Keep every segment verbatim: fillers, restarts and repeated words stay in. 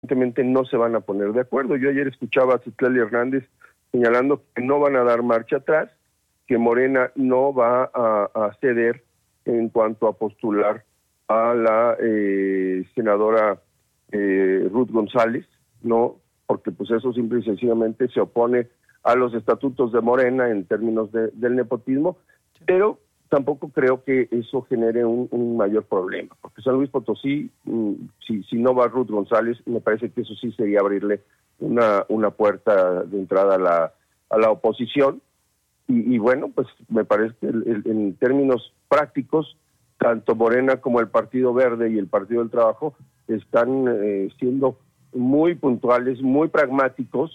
evidentemente no se van a poner de acuerdo. Yo ayer escuchaba a Citlali Hernández señalando que no van a dar marcha atrás, que Morena no va a, a ceder en cuanto a postular a la eh, senadora eh, Ruth González, no, porque pues eso simple y sencillamente se opone a los estatutos de Morena en términos de, del nepotismo, pero tampoco creo que eso genere un, un mayor problema, porque San Luis Potosí, mmm, si, si no va Ruth González, me parece que eso sí sería abrirle una, una puerta de entrada a la, a la oposición, y, y bueno, pues me parece que el, el, en términos prácticos, tanto Morena como el Partido Verde y el Partido del Trabajo están eh, siendo muy puntuales, muy pragmáticos,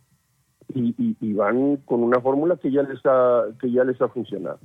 y, y, y van con una fórmula que ya les ha, que ya les ha funcionado.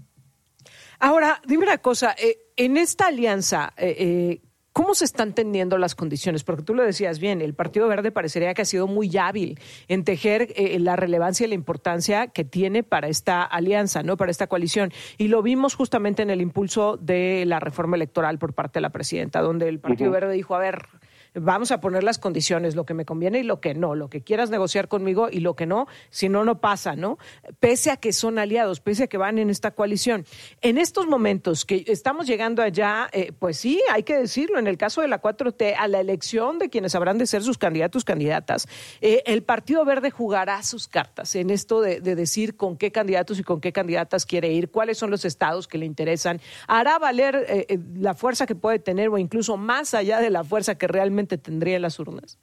Ahora, dime una cosa, eh, en esta alianza, eh, eh, ¿cómo se están tendiendo las condiciones? Porque tú lo decías bien, el Partido Verde parecería que ha sido muy hábil en tejer eh, la relevancia y la importancia que tiene para esta alianza, ¿no? Para esta coalición. Y lo vimos justamente en el impulso de la reforma electoral por parte de la presidenta, donde el Partido uh-huh. Verde dijo, a ver, vamos a poner las condiciones, lo que me conviene y lo que no, lo que quieras negociar conmigo y lo que no, si no, no pasa, ¿no? Pese a que son aliados, pese a que van en esta coalición. En estos momentos que estamos llegando allá, eh, pues sí, hay que decirlo, en el caso de la cuatro T, a la elección de quienes habrán de ser sus candidatos, candidatas, eh, el Partido Verde jugará sus cartas en esto de, de decir con qué candidatos y con qué candidatas quiere ir, cuáles son los estados que le interesan, hará valer eh, la fuerza que puede tener o incluso más allá de la fuerza que realmente tendría en las urnas.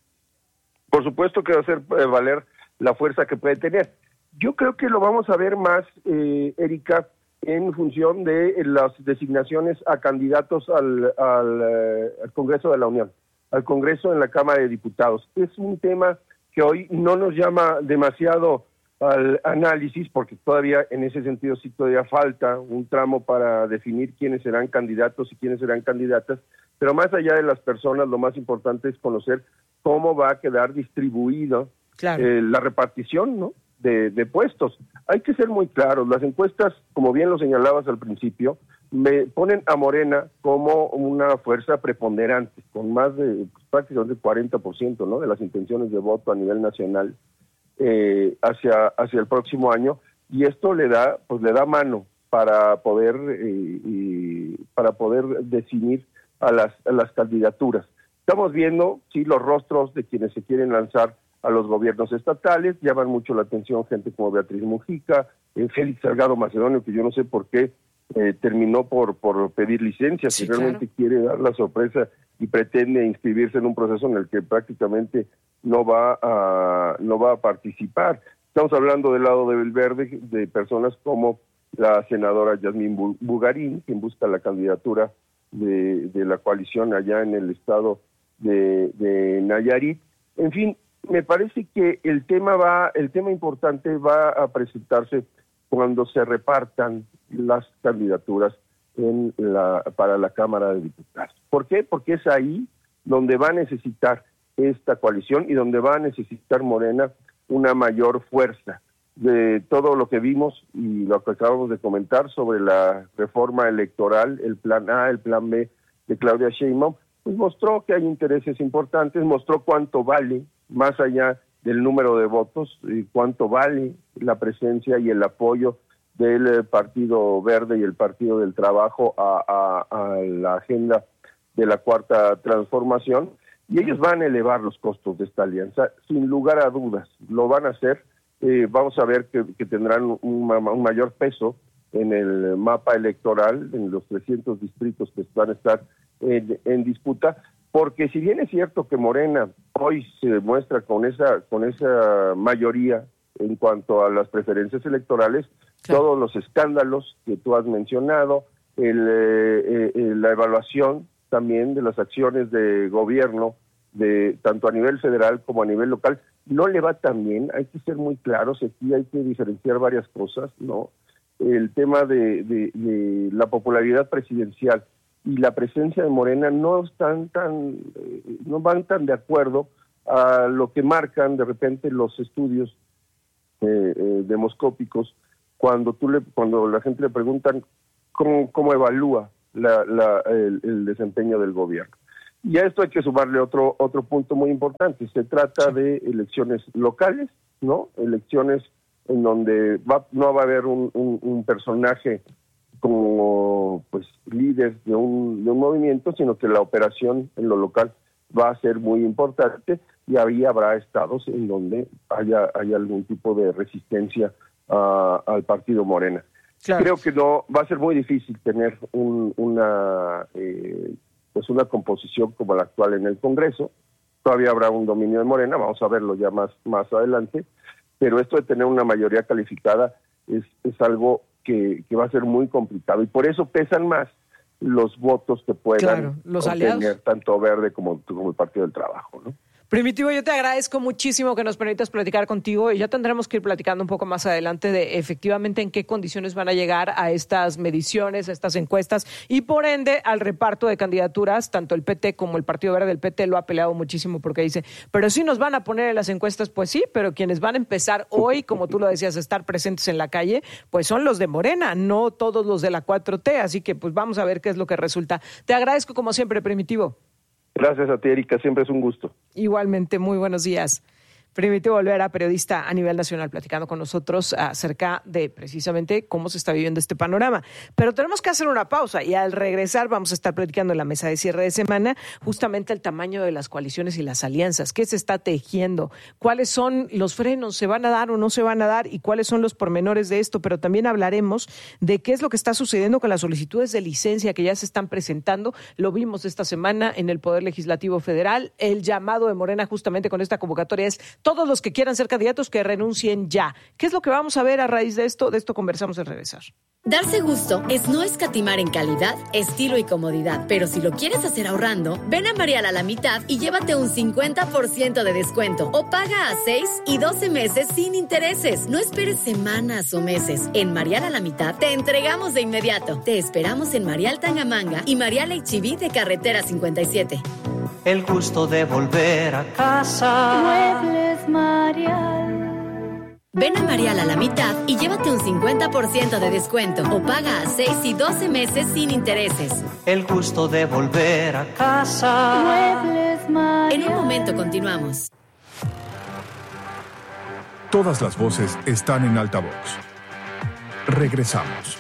Por supuesto que va a hacer eh, valer la fuerza que puede tener. Yo creo que lo vamos a ver más, eh, Erika, en función de las designaciones a candidatos al, al, eh, al Congreso de la Unión, al Congreso en la Cámara de Diputados. Es un tema que hoy no nos llama demasiado al análisis, porque todavía en ese sentido sí todavía falta un tramo para definir quiénes serán candidatos y quiénes serán candidatas, pero más allá de las personas, lo más importante es conocer cómo va a quedar distribuido claro. eh, la repartición, ¿no? de, de puestos. Hay que ser muy claros, las encuestas, como bien lo señalabas al principio, me ponen a Morena como una fuerza preponderante, con más de pues, prácticamente cuarenta por ciento, ¿no? de las intenciones de voto a nivel nacional eh, hacia, hacia el próximo año, y esto le da, pues le da mano para poder, eh, y para poder definir a las, a las candidaturas. Estamos viendo, sí, los rostros de quienes se quieren lanzar a los gobiernos estatales, llaman mucho la atención gente como Beatriz Mujica, eh, Félix Salgado Macedonio, que yo no sé por qué eh, terminó por, por pedir licencia, sí, si realmente claro. quiere dar la sorpresa y pretende inscribirse en un proceso en el que prácticamente no va a, no va a participar. Estamos hablando del lado del Verde, de personas como la senadora Yasmín Bugarín, quien busca la candidatura de, de la coalición allá en el estado de, de Nayarit. En fin, me parece que el tema va, el tema importante va a presentarse cuando se repartan las candidaturas en la, para la Cámara de Diputados. ¿Por qué? Porque es ahí donde va a necesitar esta coalición y donde va a necesitar Morena una mayor fuerza. De todo lo que vimos y lo que acabamos de comentar sobre la reforma electoral, el plan A, el plan B de Claudia Sheinbaum, pues mostró que hay intereses importantes, mostró cuánto vale, más allá del número de votos, y cuánto vale la presencia y el apoyo del Partido Verde y el Partido del Trabajo a, a, a la agenda de la Cuarta Transformación, y ellos van a elevar los costos de esta alianza, sin lugar a dudas, lo van a hacer. Eh, vamos a ver que, que tendrán un, un mayor peso en el mapa electoral, en los trescientos distritos que van a estar en, en disputa, porque si bien es cierto que Morena hoy se muestra con esa con esa mayoría en cuanto a las preferencias electorales, sí. todos los escándalos que tú has mencionado, el, eh, eh, la evaluación también de las acciones de gobierno, de tanto a nivel federal como a nivel local, no le va tan bien. Hay que ser muy claros, aquí hay que diferenciar varias cosas, ¿no? El tema de, de, de la popularidad presidencial y la presencia de Morena no están tan, eh, no van tan de acuerdo a lo que marcan de repente los estudios eh, eh, demoscópicos, cuando tú le, cuando la gente le preguntan cómo, cómo evalúa la, la, el, el desempeño del gobierno. Y a esto hay que sumarle otro otro punto muy importante. Se trata de elecciones locales, ¿no? Elecciones en donde va, no va a haber un, un, un personaje como pues líder de un, de un movimiento, sino que la operación en lo local va a ser muy importante y ahí habrá estados en donde haya, haya algún tipo de resistencia uh, al partido Morena. Claro. Creo que no va a ser muy difícil tener un, una eh, pues una composición como la actual en el Congreso. Todavía habrá un dominio de Morena, vamos a verlo ya más más adelante, pero esto de tener una mayoría calificada es, es algo que, que va a ser muy complicado y por eso pesan más los votos que puedan claro, los obtener aliados. Tanto Verde como, como el Partido del Trabajo, ¿no? Primitivo, yo te agradezco muchísimo que nos permitas platicar contigo y ya tendremos que ir platicando un poco más adelante de efectivamente en qué condiciones van a llegar a estas mediciones, a estas encuestas y por ende al reparto de candidaturas. Tanto el P T como el Partido Verde del P T lo ha peleado muchísimo porque dice, pero sí nos van a poner en las encuestas, pues sí, pero quienes van a empezar hoy, como tú lo decías, a estar presentes en la calle, pues son los de Morena, no todos los de la cuatro T, así que pues vamos a ver qué es lo que resulta. Te agradezco como siempre, Primitivo. Gracias a ti, Erika, siempre es un gusto. Igualmente, muy buenos días. Primitivo Olvera, periodista a nivel nacional, platicando con nosotros acerca de precisamente cómo se está viviendo este panorama. Pero tenemos que hacer una pausa y al regresar vamos a estar platicando en la mesa de cierre de semana justamente el tamaño de las coaliciones y las alianzas, qué se está tejiendo, cuáles son los frenos, se van a dar o no se van a dar y cuáles son los pormenores de esto, pero también hablaremos de qué es lo que está sucediendo con las solicitudes de licencia que ya se están presentando. Lo vimos esta semana en el Poder Legislativo Federal. El llamado de Morena justamente con esta convocatoria es todos los que quieran ser candidatos que renuncien ya. ¿Qué es lo que vamos a ver a raíz de esto? De esto conversamos al regresar. Darse gusto es no escatimar en calidad, estilo y comodidad. Pero si lo quieres hacer ahorrando, ven a Marial a la mitad y llévate un cincuenta por ciento de descuento. O paga a seis y doce meses sin intereses. No esperes semanas o meses. En Marial a la mitad te entregamos de inmediato. Te esperamos en Marial Tangamanga y Marial H I V de Carretera cincuenta y siete. El gusto de volver a casa. Muebles Marial. Ven a Marial a la mitad y llévate un cincuenta por ciento de descuento o paga a seis y doce meses sin intereses. El gusto de volver a casa. Muebles Marial. En un momento continuamos. Todas las voces están en altavoz. Regresamos.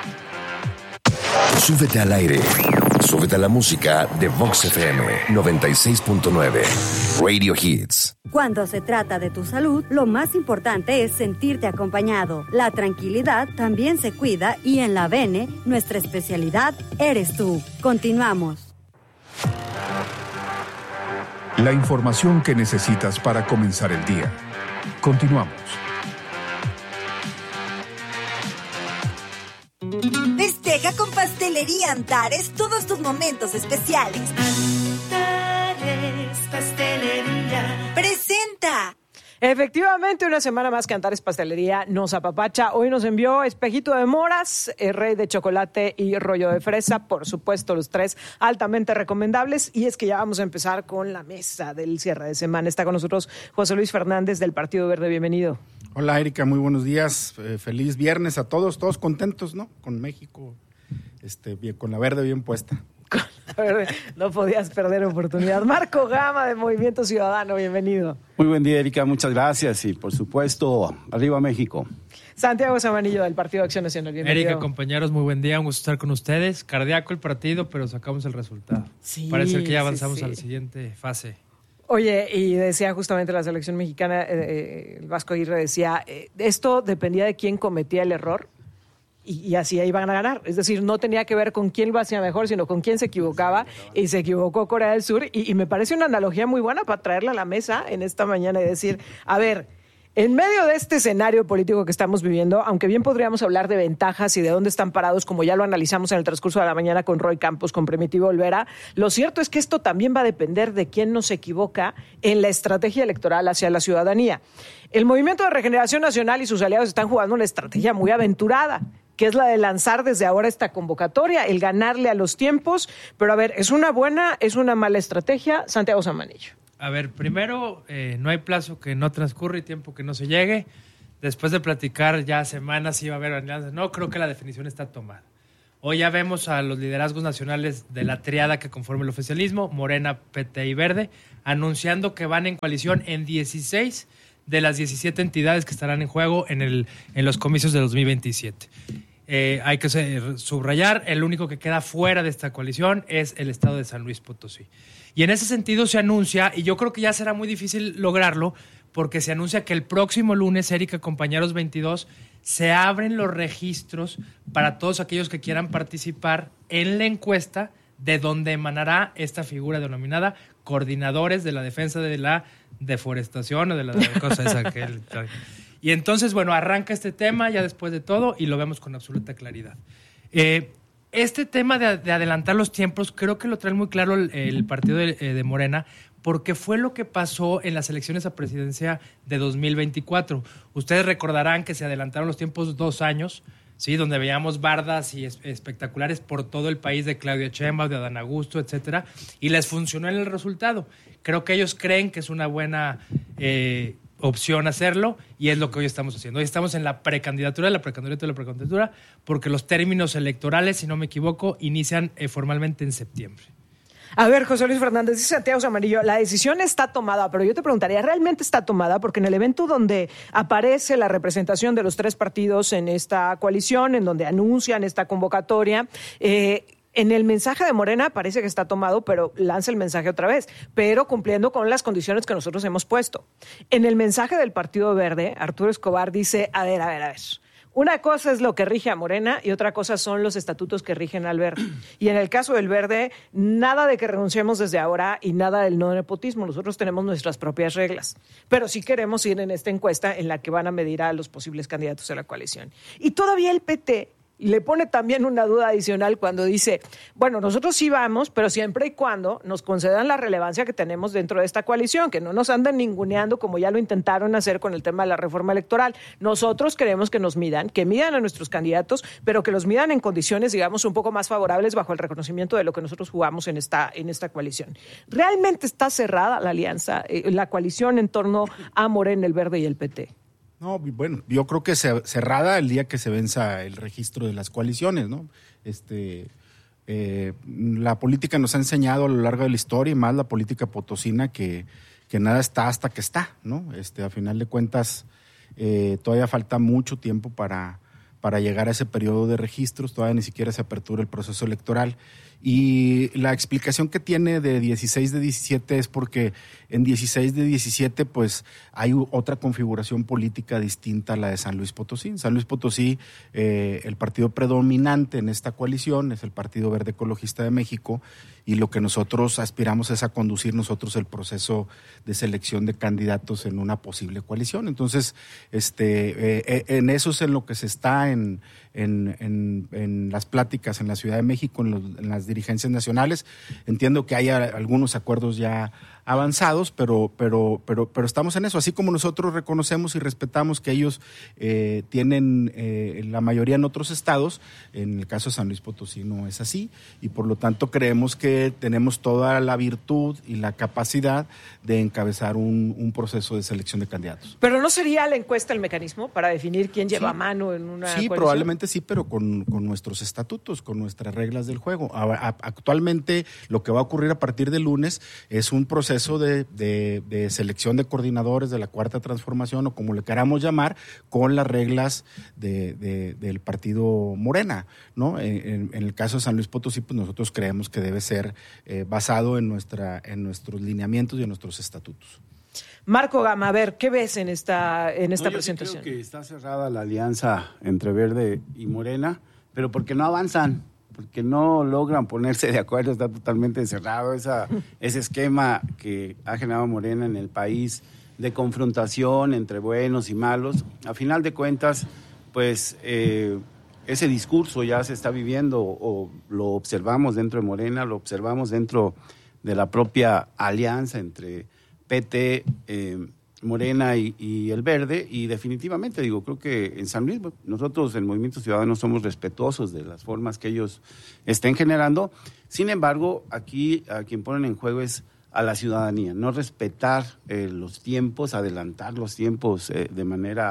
Súbete al aire. Súbete a la música de Vox F M noventa y seis punto nueve. Radio Hits. Cuando se trata de tu salud, lo más importante es sentirte acompañado. La tranquilidad también se cuida y en la V N, nuestra especialidad eres tú. Continuamos. La información que necesitas para comenzar el día. Continuamos. Festeja con Pastelería Antares todos tus momentos especiales. Antares Pastelería ¡Presenta! Efectivamente, una semana más que Antares Pastelería nos apapacha. Hoy nos envió espejito de moras, el rey de chocolate y rollo de fresa. Por supuesto, los tres altamente recomendables. Y es que ya vamos a empezar con la mesa del cierre de semana. Está con nosotros José Luis Fernández del Partido Verde. Bienvenido. Hola, Erika, muy buenos días. Eh, feliz viernes a todos, todos contentos, ¿no? Con México, este, bien, con la verde bien puesta. No podías perder oportunidad. Marco Gama de Movimiento Ciudadano, bienvenido. Muy buen día, Erika, muchas gracias y por supuesto, arriba México. Santiago Zamanillo del Partido Acción Nacional, bienvenido. Erika, compañeros, muy buen día, un gusto estar con ustedes. Cardíaco el partido, pero sacamos el resultado. Sí, parece que ya avanzamos sí, sí. a la siguiente fase. Oye, y decía justamente la selección mexicana, eh, el Vasco Aguirre decía, eh, esto dependía de quién cometía el error. Y, y así ahí van a ganar. Es decir, no tenía que ver con quién lo hacía mejor, sino con quién se equivocaba. Y se equivocó Corea del Sur. Y, y me parece una analogía muy buena para traerla a la mesa en esta mañana y decir, a ver, en medio de este escenario político que estamos viviendo, aunque bien podríamos hablar de ventajas y de dónde están parados, como ya lo analizamos en el transcurso de la mañana con Roy Campos, con Primitivo Olvera, lo cierto es que esto también va a depender de quién nos equivoca en la estrategia electoral hacia la ciudadanía. El Movimiento de Regeneración Nacional y sus aliados están jugando una estrategia muy aventurada, que es la de lanzar desde ahora esta convocatoria, el ganarle a los tiempos. Pero a ver, ¿es una buena, es una mala estrategia? Santiago Zamanillo. A ver, primero, eh, no hay plazo que no transcurre y tiempo que no se llegue. Después de platicar ya semanas si va a haber alianzas, no creo que la definición está tomada. Hoy ya vemos a los liderazgos nacionales de la triada que conforma el oficialismo, Morena, P T y Verde, anunciando que van en coalición en dieciséis de las diecisiete entidades que estarán en juego en, el, en los comicios de dos mil veintisiete. Eh, hay que subrayar, el único que queda fuera de esta coalición es el estado de San Luis Potosí. Y en ese sentido se anuncia, y yo creo que ya será muy difícil lograrlo, porque se anuncia que el próximo lunes, Erika, compañeros veintidós, se abren los registros para todos aquellos que quieran participar en la encuesta de donde emanará esta figura denominada coordinadores de la defensa de la deforestación o de la cosa esa que él trae. Y entonces, bueno, arranca este tema ya después de todo y lo vemos con absoluta claridad. Eh, este tema de, de adelantar los tiempos creo que lo trae muy claro el, el partido de, de Morena, porque fue lo que pasó en las elecciones a presidencia de dos mil veinticuatro. Ustedes recordarán que se adelantaron los tiempos dos años, ¿sí? Donde veíamos bardas y es, espectaculares por todo el país de Claudia Sheinbaum, de Adán Augusto, etcétera, y les funcionó en el resultado. Creo que ellos creen que es una buena eh, opción hacerlo, y es lo que hoy estamos haciendo. Hoy estamos en la precandidatura de la precandidatura de la precandidatura, porque los términos electorales, si no me equivoco, inician eh, formalmente en septiembre. A ver, José Luis Fernández, dice Santiago Amarillo, la decisión está tomada, pero yo te preguntaría, ¿realmente está tomada? Porque en el evento donde aparece la representación de los tres partidos en esta coalición, en donde anuncian esta convocatoria, eh, en el mensaje de Morena parece que está tomado, pero lanza el mensaje otra vez, pero cumpliendo con las condiciones que nosotros hemos puesto. En el mensaje del Partido Verde, Arturo Escobar dice, a ver, a ver, a ver, una cosa es lo que rige a Morena y otra cosa son los estatutos que rigen al Verde. Y en el caso del Verde, nada de que renunciemos desde ahora y nada del no nepotismo. Nosotros tenemos nuestras propias reglas. Pero sí queremos ir en esta encuesta en la que van a medir a los posibles candidatos a la coalición. Y todavía el P T le pone también una duda adicional cuando dice, bueno, nosotros sí vamos, pero siempre y cuando nos concedan la relevancia que tenemos dentro de esta coalición, que no nos anden ninguneando como ya lo intentaron hacer con el tema de la reforma electoral. Nosotros queremos que nos midan, que midan a nuestros candidatos, pero que los midan en condiciones, digamos, un poco más favorables bajo el reconocimiento de lo que nosotros jugamos en esta, en esta coalición. ¿Realmente está cerrada la alianza, eh, la coalición en torno a Morena, el Verde y el P T? No, bueno, yo creo que se, cerrada el día que se venza el registro de las coaliciones, ¿no? Este, eh, la política nos ha enseñado a lo largo de la historia, y más la política potosina, que, que nada está hasta que está, ¿no? Este, a final de cuentas, eh, todavía falta mucho tiempo para, para llegar a ese periodo de registros, todavía ni siquiera se apertura el proceso electoral. Y la explicación que tiene de dieciséis de diecisiete es porque en dieciséis de diecisiete pues hay otra configuración política distinta a la de San Luis Potosí. En San Luis Potosí eh, el partido predominante en esta coalición es el Partido Verde Ecologista de México, y lo que nosotros aspiramos es a conducir nosotros el proceso de selección de candidatos en una posible coalición. Entonces, este, eh, en eso es en lo que se está en, en, en, en las pláticas en la Ciudad de México, en, los, en las dirigencias nacionales. Entiendo que hay algunos acuerdos ya avanzados, pero, pero, pero, pero estamos en eso. Así como nosotros reconocemos y respetamos que ellos eh, tienen eh, la mayoría en otros estados, en el caso de San Luis Potosí no es así, y por lo tanto creemos que tenemos toda la virtud y la capacidad de encabezar un, un proceso de selección de candidatos. ¿Pero no sería la encuesta el mecanismo para definir quién lleva sí. mano en una Sí, coalición? Probablemente sí, pero con, con nuestros estatutos, con nuestras reglas del juego. A, a, actualmente lo que va a ocurrir a partir del lunes es un proceso De, de, de selección de coordinadores de la Cuarta Transformación, o como le queramos llamar, con las reglas de, de, del partido Morena, ¿no? En, en el caso de San Luis Potosí, pues nosotros creemos que debe ser eh, basado en nuestra, en nuestros lineamientos y en nuestros estatutos. Marco Gama, a ver, ¿qué ves en esta, en esta no, yo presentación? Sí creo que está cerrada la alianza entre Verde y Morena, pero porque no avanzan, porque no logran ponerse de acuerdo, está totalmente cerrado esa, ese esquema que ha generado Morena en el país de confrontación entre buenos y malos. A final de cuentas, pues eh, ese discurso ya se está viviendo, o lo observamos dentro de Morena, lo observamos dentro de la propia alianza entre P T, eh, Morena y, y el Verde, y definitivamente, digo, creo que en San Luis, nosotros en Movimiento Ciudadano somos respetuosos de las formas que ellos estén generando. Sin embargo, aquí a quien ponen en juego es a la ciudadanía, no respetar eh, los tiempos, adelantar los tiempos eh, de manera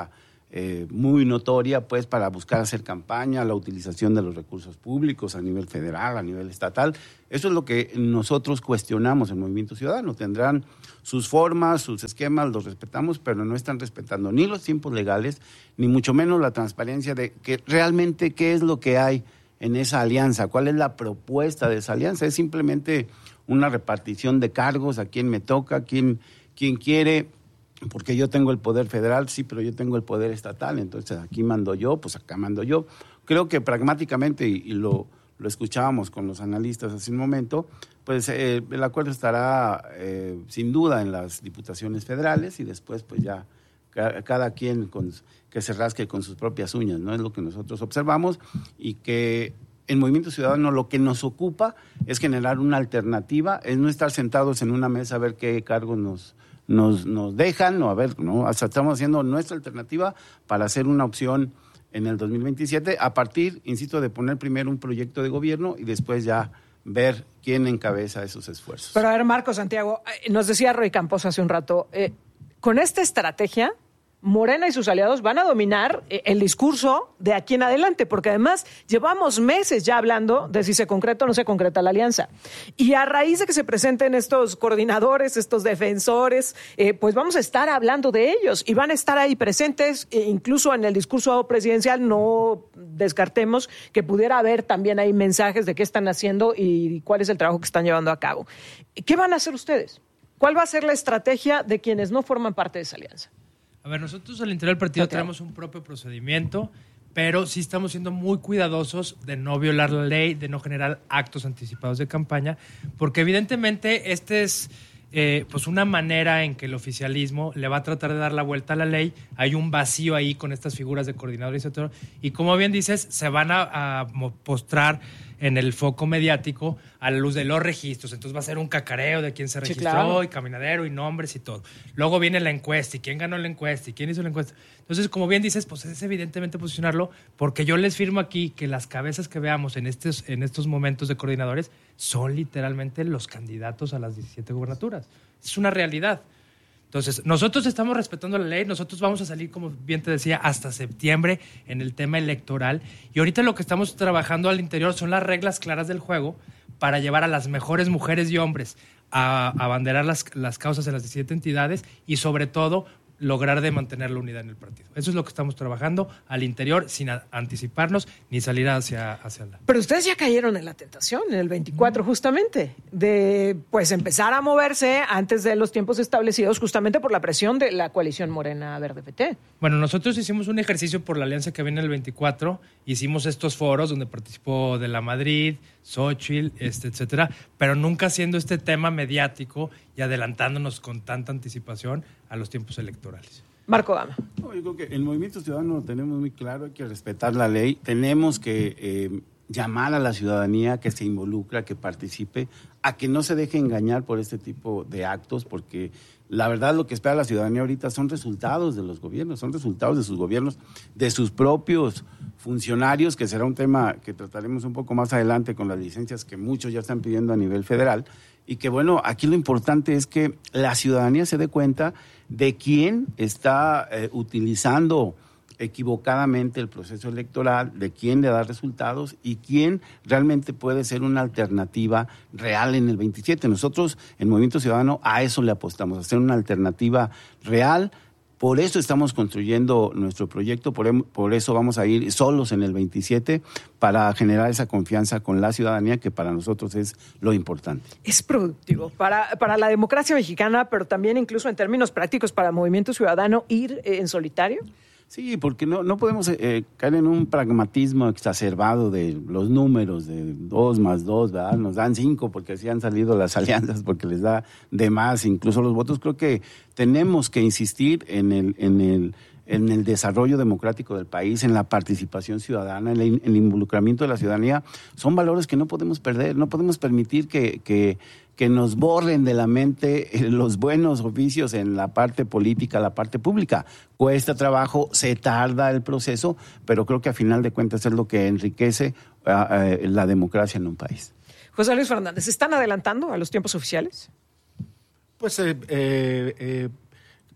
eh, muy notoria, pues, para buscar hacer campaña, la utilización de los recursos públicos a nivel federal, a nivel estatal. Eso es lo que nosotros cuestionamos en Movimiento Ciudadano. Tendrán sus formas, sus esquemas, los respetamos, pero no están respetando ni los tiempos legales, ni mucho menos la transparencia de que realmente qué es lo que hay en esa alianza, cuál es la propuesta de esa alianza. Es simplemente una repartición de cargos, a quién me toca, quién, quién quiere, porque yo tengo el poder federal, sí, pero yo tengo el poder estatal, entonces aquí mando yo, pues acá mando yo. Creo que pragmáticamente, y, y lo, lo escuchábamos con los analistas hace un momento, pues eh, el acuerdo estará eh, sin duda en las diputaciones federales y después pues ya ca- cada quien con, que se rasque con sus propias uñas, ¿no? Es lo que nosotros observamos y que en Movimiento Ciudadano lo que nos ocupa es generar una alternativa, es no estar sentados en una mesa a ver qué cargos nos... Nos, nos dejan, o a ver, ¿no? Hasta estamos haciendo nuestra alternativa para hacer una opción en el dos mil veintisiete, a partir, insisto, de poner primero un proyecto de gobierno y después ya ver quién encabeza esos esfuerzos. Pero a ver, Marco Santiago, nos decía Roy Campos hace un rato, eh, con esta estrategia, Morena y sus aliados van a dominar el discurso de aquí en adelante, porque además llevamos meses ya hablando de si se concreta o no se concreta la alianza. Y a raíz de que se presenten estos coordinadores, estos defensores, eh, pues vamos a estar hablando de ellos y van a estar ahí presentes, e incluso en el discurso presidencial no descartemos que pudiera haber también ahí mensajes de qué están haciendo y cuál es el trabajo que están llevando a cabo. ¿Qué van a hacer ustedes? ¿Cuál va a ser la estrategia de quienes no forman parte de esa alianza? A ver, nosotros al interior del partido tenemos un propio procedimiento, pero sí estamos siendo muy cuidadosos de no violar la ley, de no generar actos anticipados de campaña, porque evidentemente este es eh, pues una manera en que el oficialismo le va a tratar de dar la vuelta a la ley. Hay un vacío ahí con estas figuras de coordinadores y todo, y como bien dices, se van a, a postrar en el foco mediático a la luz de los registros. Entonces va a ser un cacareo de quién se registró, sí, claro, y caminadero y nombres y todo. Luego viene la encuesta y quién ganó la encuesta y quién hizo la encuesta. Entonces, como bien dices, pues es evidentemente posicionarlo, porque yo les firmo aquí que las cabezas que veamos en estos, en estos momentos de coordinadores son literalmente los candidatos a las diecisiete gubernaturas. Es una realidad. Entonces, nosotros estamos respetando la ley, nosotros vamos a salir, como bien te decía, hasta septiembre en el tema electoral. Y ahorita lo que estamos trabajando al interior son las reglas claras del juego para llevar a las mejores mujeres y hombres a, a abanderar las, las causas en las diecisiete entidades y, sobre todo, lograr de mantener la unidad en el partido. Eso es lo que estamos trabajando al interior, sin a, anticiparnos ni salir hacia, hacia la... Pero ustedes ya cayeron en la tentación, en el veinticuatro, justamente, de pues empezar a moverse antes de los tiempos establecidos, justamente por la presión de la coalición Morena Verde P T. Bueno, nosotros hicimos un ejercicio por la alianza que viene el veinticuatro, hicimos estos foros donde participó de la Madrid, Xochitl, este, etcétera, pero nunca haciendo este tema mediático y adelantándonos con tanta anticipación a los tiempos electorales. Marco Gama. No, yo creo que el Movimiento Ciudadano lo tenemos muy claro, hay que respetar la ley, tenemos que eh, llamar a la ciudadanía que se involucra, que participe, a que no se deje engañar por este tipo de actos, porque la verdad lo que espera la ciudadanía ahorita son resultados de los gobiernos, son resultados de sus gobiernos, de sus propios funcionarios, que será un tema que trataremos un poco más adelante con las licencias que muchos ya están pidiendo a nivel federal, y que bueno, aquí lo importante es que la ciudadanía se dé cuenta de quién está eh, utilizando equivocadamente el proceso electoral, de quién le da resultados y quién realmente puede ser una alternativa real en el veintisiete. Nosotros, en Movimiento Ciudadano, a eso le apostamos, a hacer una alternativa real. Por eso estamos construyendo nuestro proyecto, por, por eso vamos a ir solos en el veintisiete para generar esa confianza con la ciudadanía, que para nosotros es lo importante. Es productivo para, para la democracia mexicana, pero también incluso en términos prácticos para el Movimiento Ciudadano, ir eh, en solitario. Sí, porque no, no podemos eh, caer en un pragmatismo exacerbado de los números, de dos más dos, ¿verdad? Nos dan cinco porque así han salido las alianzas, porque les da de más incluso los votos. Creo que tenemos que insistir en el, en el, en el desarrollo democrático del país, en la participación ciudadana, en el, en el involucramiento de la ciudadanía. Son valores que no podemos perder, no podemos permitir que... que que nos borren de la mente los buenos oficios en la parte política, la parte pública. Cuesta trabajo, se tarda el proceso, pero creo que a final de cuentas es lo que enriquece uh, uh, la democracia en un país. José Luis Fernández, ¿se están adelantando a los tiempos oficiales? Pues eh, eh, eh,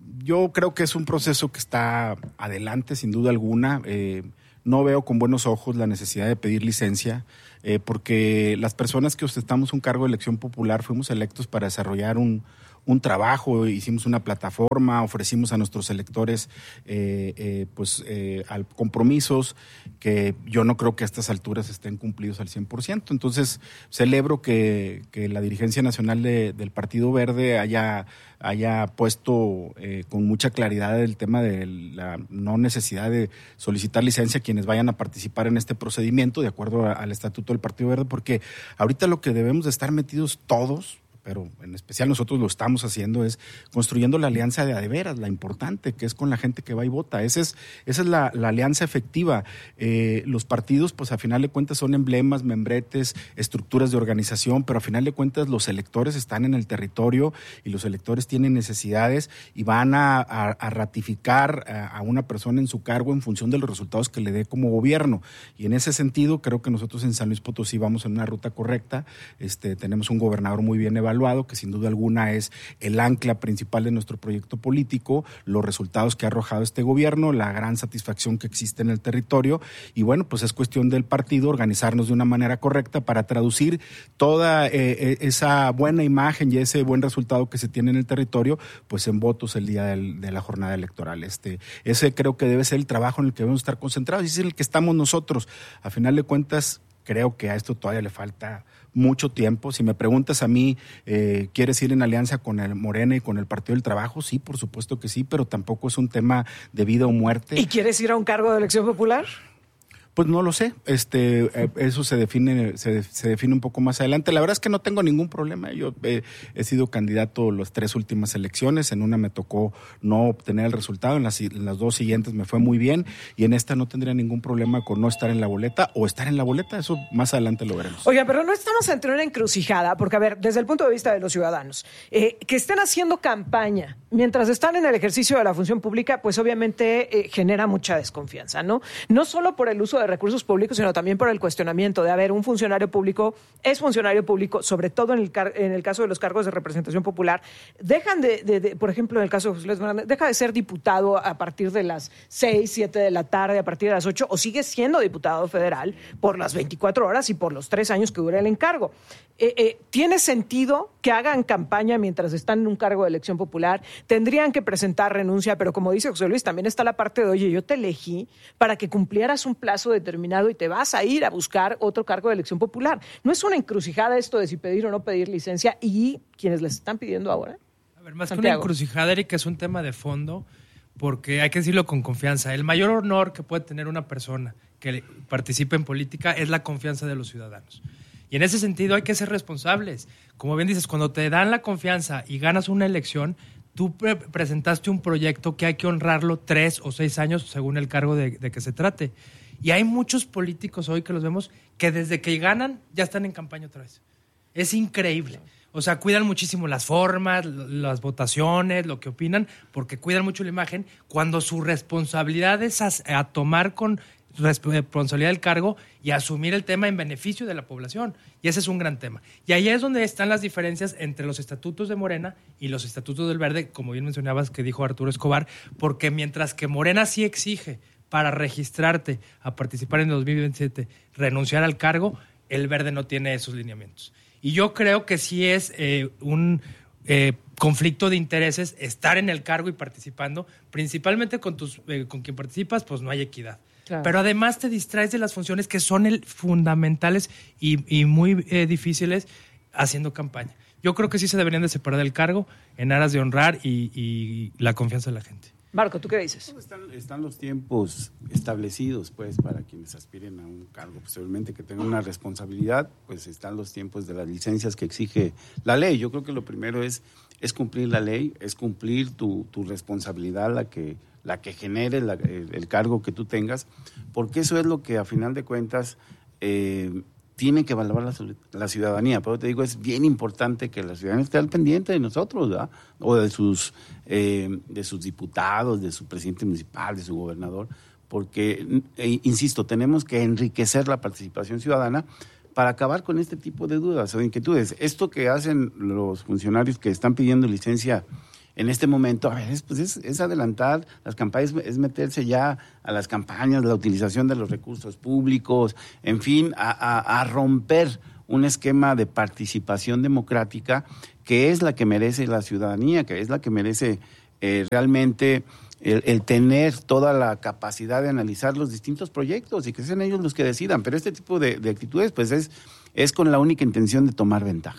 yo creo que es un proceso que está adelante, sin duda alguna. Eh, no veo con buenos ojos la necesidad de pedir licencia, eh, porque las personas que ostentamos un cargo de elección popular fuimos electos para desarrollar un, un trabajo, hicimos una plataforma, ofrecimos a nuestros electores eh, eh, pues, eh, al compromisos que yo no creo que a estas alturas estén cumplidos al cien por ciento. Entonces, celebro que, que la dirigencia nacional de, del Partido Verde haya, haya puesto eh, con mucha claridad el tema de la no necesidad de solicitar licencia a quienes vayan a participar en este procedimiento, de acuerdo a, al Estatuto del Partido Verde, porque ahorita lo que debemos de estar metidos todos, pero en especial nosotros lo estamos haciendo, es construyendo la alianza de a de veras, la importante, que es con la gente que va y vota. Esa es, esa es la, la alianza efectiva. Eh, los partidos, pues a final de cuentas son emblemas, membretes, estructuras de organización, pero a final de cuentas los electores están en el territorio y los electores tienen necesidades y van a, a, a ratificar a, a una persona en su cargo en función de los resultados que le dé como gobierno. Y en ese sentido, creo que nosotros en San Luis Potosí vamos en una ruta correcta. Este, tenemos un gobernador muy bien evaluado, que sin duda alguna es el ancla principal de nuestro proyecto político, los resultados que ha arrojado este gobierno, la gran satisfacción que existe en el territorio, y bueno, pues es cuestión del partido organizarnos de una manera correcta para traducir toda eh, esa buena imagen y ese buen resultado que se tiene en el territorio, pues en votos el día del, de la jornada electoral. Este, ese creo que debe ser el trabajo en el que debemos estar concentrados y es el que estamos nosotros. A final de cuentas, creo que a esto todavía le falta mucho tiempo. Si me preguntas a mí, eh, ¿quieres ir en alianza con el Morena y con el Partido del Trabajo? Sí, por supuesto que sí, pero tampoco es un tema de vida o muerte. ¿Y quieres ir a un cargo de elección popular? Pues no lo sé, este, eh, eso se define, se, se define un poco más adelante. La verdad es que no tengo ningún problema. Yo eh, he sido candidato las tres últimas elecciones. En una me tocó no obtener el resultado, en las, en las dos siguientes me fue muy bien y en esta no tendría ningún problema con no estar en la boleta o estar en la boleta. Eso más adelante lo veremos. Oiga, pero no estamos ante una encrucijada, porque a ver, desde el punto de vista de los ciudadanos, eh, que estén haciendo campaña mientras están en el ejercicio de la función pública, pues obviamente eh, genera mucha desconfianza, ¿no? No solo por el uso de recursos públicos, sino también por el cuestionamiento de, a ver, un funcionario público es funcionario público, sobre todo en el, car- en el caso de los cargos de representación popular, dejan de, de, de, por ejemplo, en el caso de José Luis Fernández, deja de ser diputado a partir de las seis, siete de la tarde, a partir de las ocho, o sigue siendo diputado federal por las veinticuatro horas y por los tres años que dura el encargo. Eh, eh, ¿Tiene sentido que hagan campaña mientras están en un cargo de elección popular? Tendrían que presentar renuncia, pero como dice José Luis, también está la parte de, oye, yo te elegí para que cumplieras un plazo determinado y te vas a ir a buscar otro cargo de elección popular. ¿No es una encrucijada esto de si pedir o no pedir licencia y quienes les están pidiendo ahora? A ver, más Santiago. que una encrucijada, Erika, es un tema de fondo, porque hay que decirlo con confianza. El mayor honor que puede tener una persona que participe en política es la confianza de los ciudadanos. Y en ese sentido hay que ser responsables. Como bien dices, cuando te dan la confianza y ganas una elección, tú pre- presentaste un proyecto que hay que honrarlo tres o seis años según el cargo de, de que se trate. Y hay muchos políticos hoy que los vemos que desde que ganan ya están en campaña otra vez. Es increíble. O sea, cuidan muchísimo las formas, las votaciones, lo que opinan, porque cuidan mucho la imagen, cuando su responsabilidad es a, a tomar con responsabilidad del cargo y asumir el tema en beneficio de la población. Y ese es un gran tema. Y ahí es donde están las diferencias entre los estatutos de Morena y los estatutos del Verde, como bien mencionabas que dijo Arturo Escobar, porque mientras que Morena sí exige para registrarte a participar en el dos mil veintisiete renunciar al cargo, el Verde no tiene esos lineamientos. Y yo creo que sí es eh, un eh, conflicto de intereses estar en el cargo y participando, principalmente con, tus, eh, con quien participas, pues no hay equidad. Claro. Pero además te distraes de las funciones que son el, fundamentales y, y muy eh, difíciles haciendo campaña. Yo creo que sí se deberían de separar del cargo en aras de honrar y, y la confianza de la gente. Marco, ¿tú qué dices? Están, están los tiempos establecidos, pues, para quienes aspiren a un cargo, posiblemente que tengan una responsabilidad, pues están los tiempos de las licencias que exige la ley. Yo creo que lo primero es, es cumplir la ley, es cumplir tu, tu responsabilidad, la que, la que genere la, el, el cargo que tú tengas, porque eso es lo que a final de cuentas eh, tiene que valorar la, la ciudadanía. Pero te digo, es bien importante que la ciudadanía esté al pendiente de nosotros, ¿verdad? O de sus, eh, de sus diputados, de su presidente municipal, de su gobernador, porque, eh, insisto, tenemos que enriquecer la participación ciudadana para acabar con este tipo de dudas o inquietudes. Esto que hacen los funcionarios que están pidiendo licencia en este momento, a ver, es, pues es, es adelantar las campañas, es meterse ya a las campañas, la utilización de los recursos públicos, en fin, a, a, a romper un esquema de participación democrática que es la que merece la ciudadanía, que es la que merece eh, realmente el, el tener toda la capacidad de analizar los distintos proyectos y que sean ellos los que decidan. Pero este tipo de, de actitudes pues es, es con la única intención de tomar ventaja.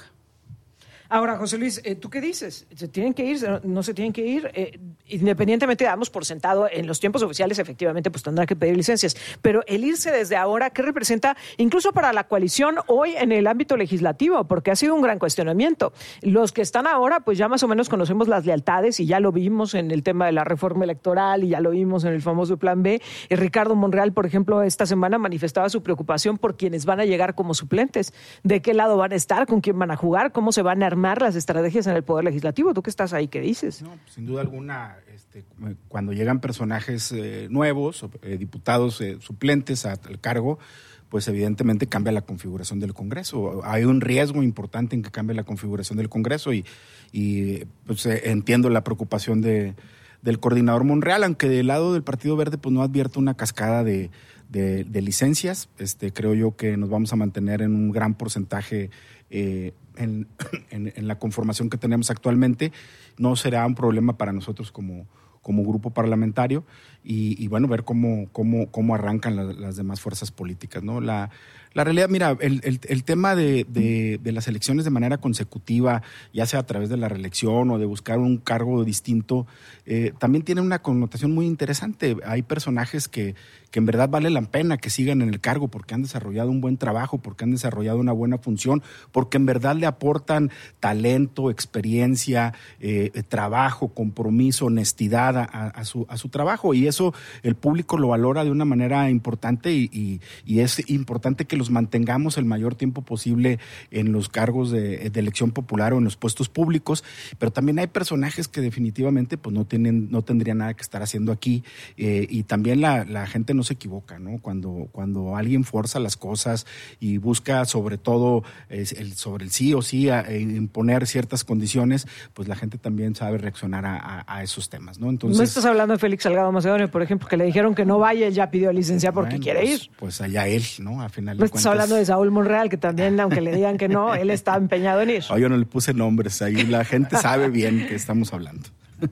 Ahora, José Luis, eh, ¿tú qué dices? ¿Se tienen que ir? ¿No se tienen que ir? Eh, independientemente, damos por sentado, en los tiempos oficiales, efectivamente, pues tendrá que pedir licencias. Pero el irse desde ahora, ¿qué representa incluso para la coalición hoy en el ámbito legislativo? Porque ha sido un gran cuestionamiento. Los que están ahora, pues ya más o menos conocemos las lealtades y ya lo vimos en el tema de la reforma electoral y ya lo vimos en el famoso Plan B. Eh, Ricardo Monreal, por ejemplo, esta semana manifestaba su preocupación por quienes van a llegar como suplentes. ¿De qué lado van a estar? ¿Con quién van a jugar? ¿Cómo se van a armar las estrategias en el Poder Legislativo? ¿Tú que estás ahí, qué dices? No, sin duda alguna, este, cuando llegan personajes eh, nuevos, eh, diputados eh, suplentes a, al cargo, pues evidentemente cambia la configuración del Congreso. Hay un riesgo importante en que cambie la configuración del Congreso y, y pues eh, entiendo la preocupación de, del coordinador Monreal, aunque del lado del Partido Verde pues no advierto una cascada de, de, de licencias. Este, creo yo que nos vamos a mantener en un gran porcentaje eh, En, en, en la conformación que tenemos actualmente. No será un problema para nosotros como, como grupo parlamentario y, y bueno, ver cómo, cómo, cómo arrancan la, las demás fuerzas políticas, ¿no? La, la realidad, mira, el, el, el tema de, de, de las elecciones de manera consecutiva, ya sea a través de la reelección o de buscar un cargo distinto, eh, también tiene una connotación muy interesante. Hay personajes que, que en verdad vale la pena que sigan en el cargo porque han desarrollado un buen trabajo, porque han desarrollado una buena función, porque en verdad le aportan talento, experiencia, eh, trabajo, compromiso, honestidad a, a, su, a su trabajo, y eso el público lo valora de una manera importante y, y, y es importante que los mantengamos el mayor tiempo posible en los cargos de, de elección popular o en los puestos públicos, pero también hay personajes que definitivamente pues no tienen, no tendrían nada que estar haciendo aquí, eh, y también la, la gente no se equivoca, ¿no? Cuando, cuando alguien fuerza las cosas y busca sobre todo eh, el, sobre el sí o sí a, a imponer ciertas condiciones, pues la gente también sabe reaccionar a, a, a esos temas, ¿no? Entonces, no estás hablando de Félix Salgado Macedonio, por ejemplo, que le dijeron que no vaya, él ya pidió licencia porque bueno, quiere pues, ir. Pues allá él, ¿no? Al final no de estás cuentas, hablando de Saúl Monreal, que también, aunque le digan que no, él está empeñado en ir. Oh, yo no le puse nombres, ahí la gente sabe bien que estamos hablando.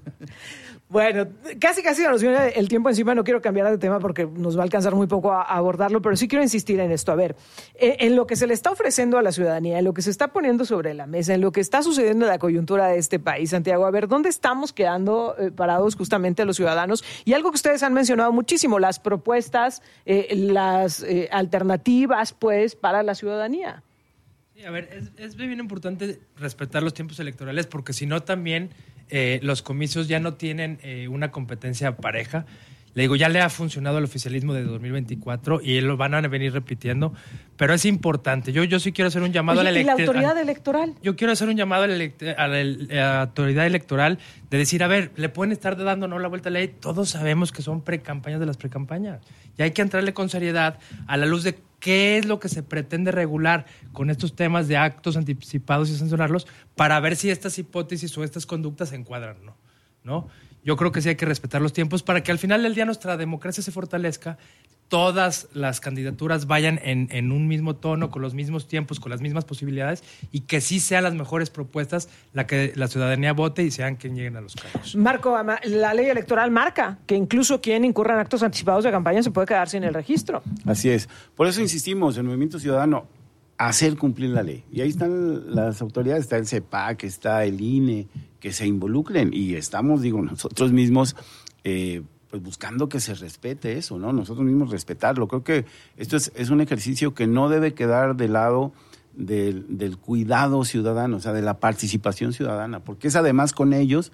Bueno, casi casi nos viene el tiempo encima, no quiero cambiar de tema porque nos va a alcanzar muy poco a, a abordarlo, pero sí quiero insistir en esto. A ver, eh, en lo que se le está ofreciendo a la ciudadanía, en lo que se está poniendo sobre la mesa, en lo que está sucediendo en la coyuntura de este país, Santiago, a ver, ¿dónde estamos quedando eh, parados justamente los ciudadanos? Y algo que ustedes han mencionado muchísimo, las propuestas, eh, las eh, alternativas, pues, para la ciudadanía. Sí, a ver, es, es bien importante respetar los tiempos electorales porque si no también eh, los comicios ya no tienen eh, una competencia pareja. Le digo, ya le ha funcionado el oficialismo de dos mil veinticuatro y lo van a venir repitiendo, pero es importante. Yo, yo sí quiero hacer un llamado Oye, a la electoral. ¿Y la autoridad electoral? Yo quiero hacer un llamado a la, elect- a, la, a la autoridad electoral de decir, a ver, le pueden estar dando no la vuelta a la ley. Todos sabemos que son precampañas de las precampañas. Y hay que entrarle con seriedad a la luz de qué es lo que se pretende regular con estos temas de actos anticipados y sancionarlos para ver si estas hipótesis o estas conductas se encuadran o no, ¿no? Yo creo que sí hay que respetar los tiempos para que al final del día nuestra democracia se fortalezca, todas las candidaturas vayan en, en un mismo tono, con los mismos tiempos, con las mismas posibilidades y que sí sean las mejores propuestas la que la ciudadanía vote y sean quien lleguen a los cargos. Marco, la ley electoral marca que incluso quien incurra en actos anticipados de campaña se puede quedar sin el registro. Así es. Por eso insistimos, el Movimiento Ciudadano, hacer cumplir la ley. Y ahí están las autoridades, está el C E P A C, está el I N E, que se involucren y estamos, digo, nosotros mismos eh, pues buscando que se respete eso, ¿no? Nosotros mismos respetarlo. Creo que esto es, es un ejercicio que no debe quedar de lado del, del cuidado ciudadano, o sea, de la participación ciudadana, porque es además con ellos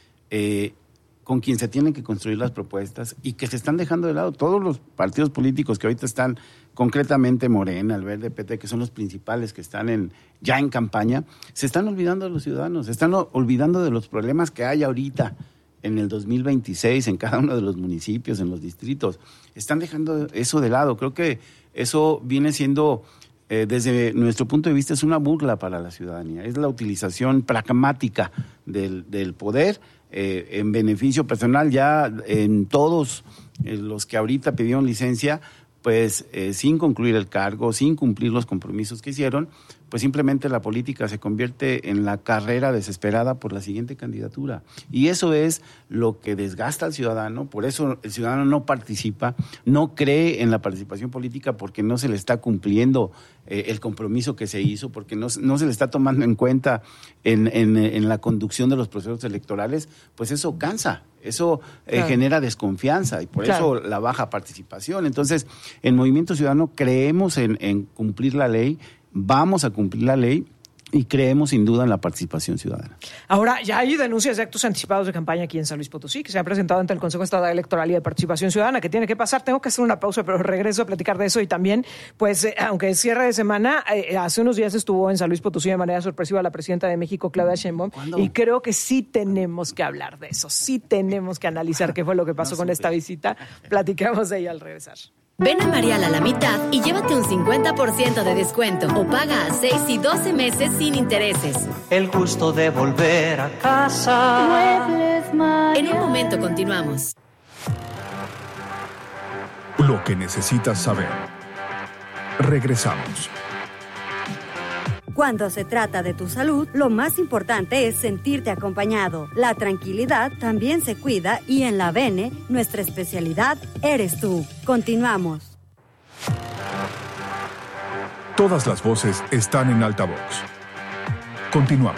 eh, con quien se tienen que construir las propuestas y que se están dejando de lado todos los partidos políticos que ahorita están, concretamente Morena, el Verde, P T, que son los principales que están en ya en campaña, se están olvidando de los ciudadanos, se están olvidando de los problemas que hay ahorita en el dos mil veintiséis en cada uno de los municipios, en los distritos. Están dejando eso de lado. Creo que eso viene siendo, eh, desde nuestro punto de vista, es una burla para la ciudadanía. Es la utilización pragmática del, del poder eh, en beneficio personal, ya en todos eh, los que ahorita pidieron licencia, pues eh, sin concluir el cargo, sin cumplir los compromisos que hicieron, pues simplemente la política se convierte en la carrera desesperada por la siguiente candidatura. Y eso es lo que desgasta al ciudadano, por eso el ciudadano no participa, no cree en la participación política porque no se le está cumpliendo eh, el compromiso que se hizo, porque no, no se le está tomando en cuenta en, en, en la conducción de los procesos electorales, pues eso cansa. Eso eh, claro. genera desconfianza y por claro. eso la baja participación. Entonces, en Movimiento Ciudadano creemos en, en cumplir la ley, vamos a cumplir la ley y creemos sin duda en la participación ciudadana. Ahora, ya hay denuncias de actos anticipados de campaña aquí en San Luis Potosí, que se han presentado ante el Consejo Estatal Electoral y de Participación Ciudadana, que tiene que pasar. Tengo que hacer una pausa, pero regreso a platicar de eso. Y también, pues, eh, aunque es cierre de semana, eh, hace unos días estuvo en San Luis Potosí de manera sorpresiva la presidenta de México, Claudia Sheinbaum, ¿Cuándo? Y creo que sí tenemos que hablar de eso, sí tenemos que analizar qué fue lo que pasó no con esta visita. Platicamos de ella al regresar. Ven a Mariala a la mitad y llévate un cincuenta por ciento de descuento o paga a seis y doce meses sin intereses. El gusto de volver a casa. Muebles Mariala. En un momento continuamos. Lo que necesitas saber. Regresamos. Cuando se trata de tu salud, lo más importante es sentirte acompañado. La tranquilidad también se cuida y en la Bene, nuestra especialidad eres tú. Continuamos. Todas las voces están en altavoz. Continuamos.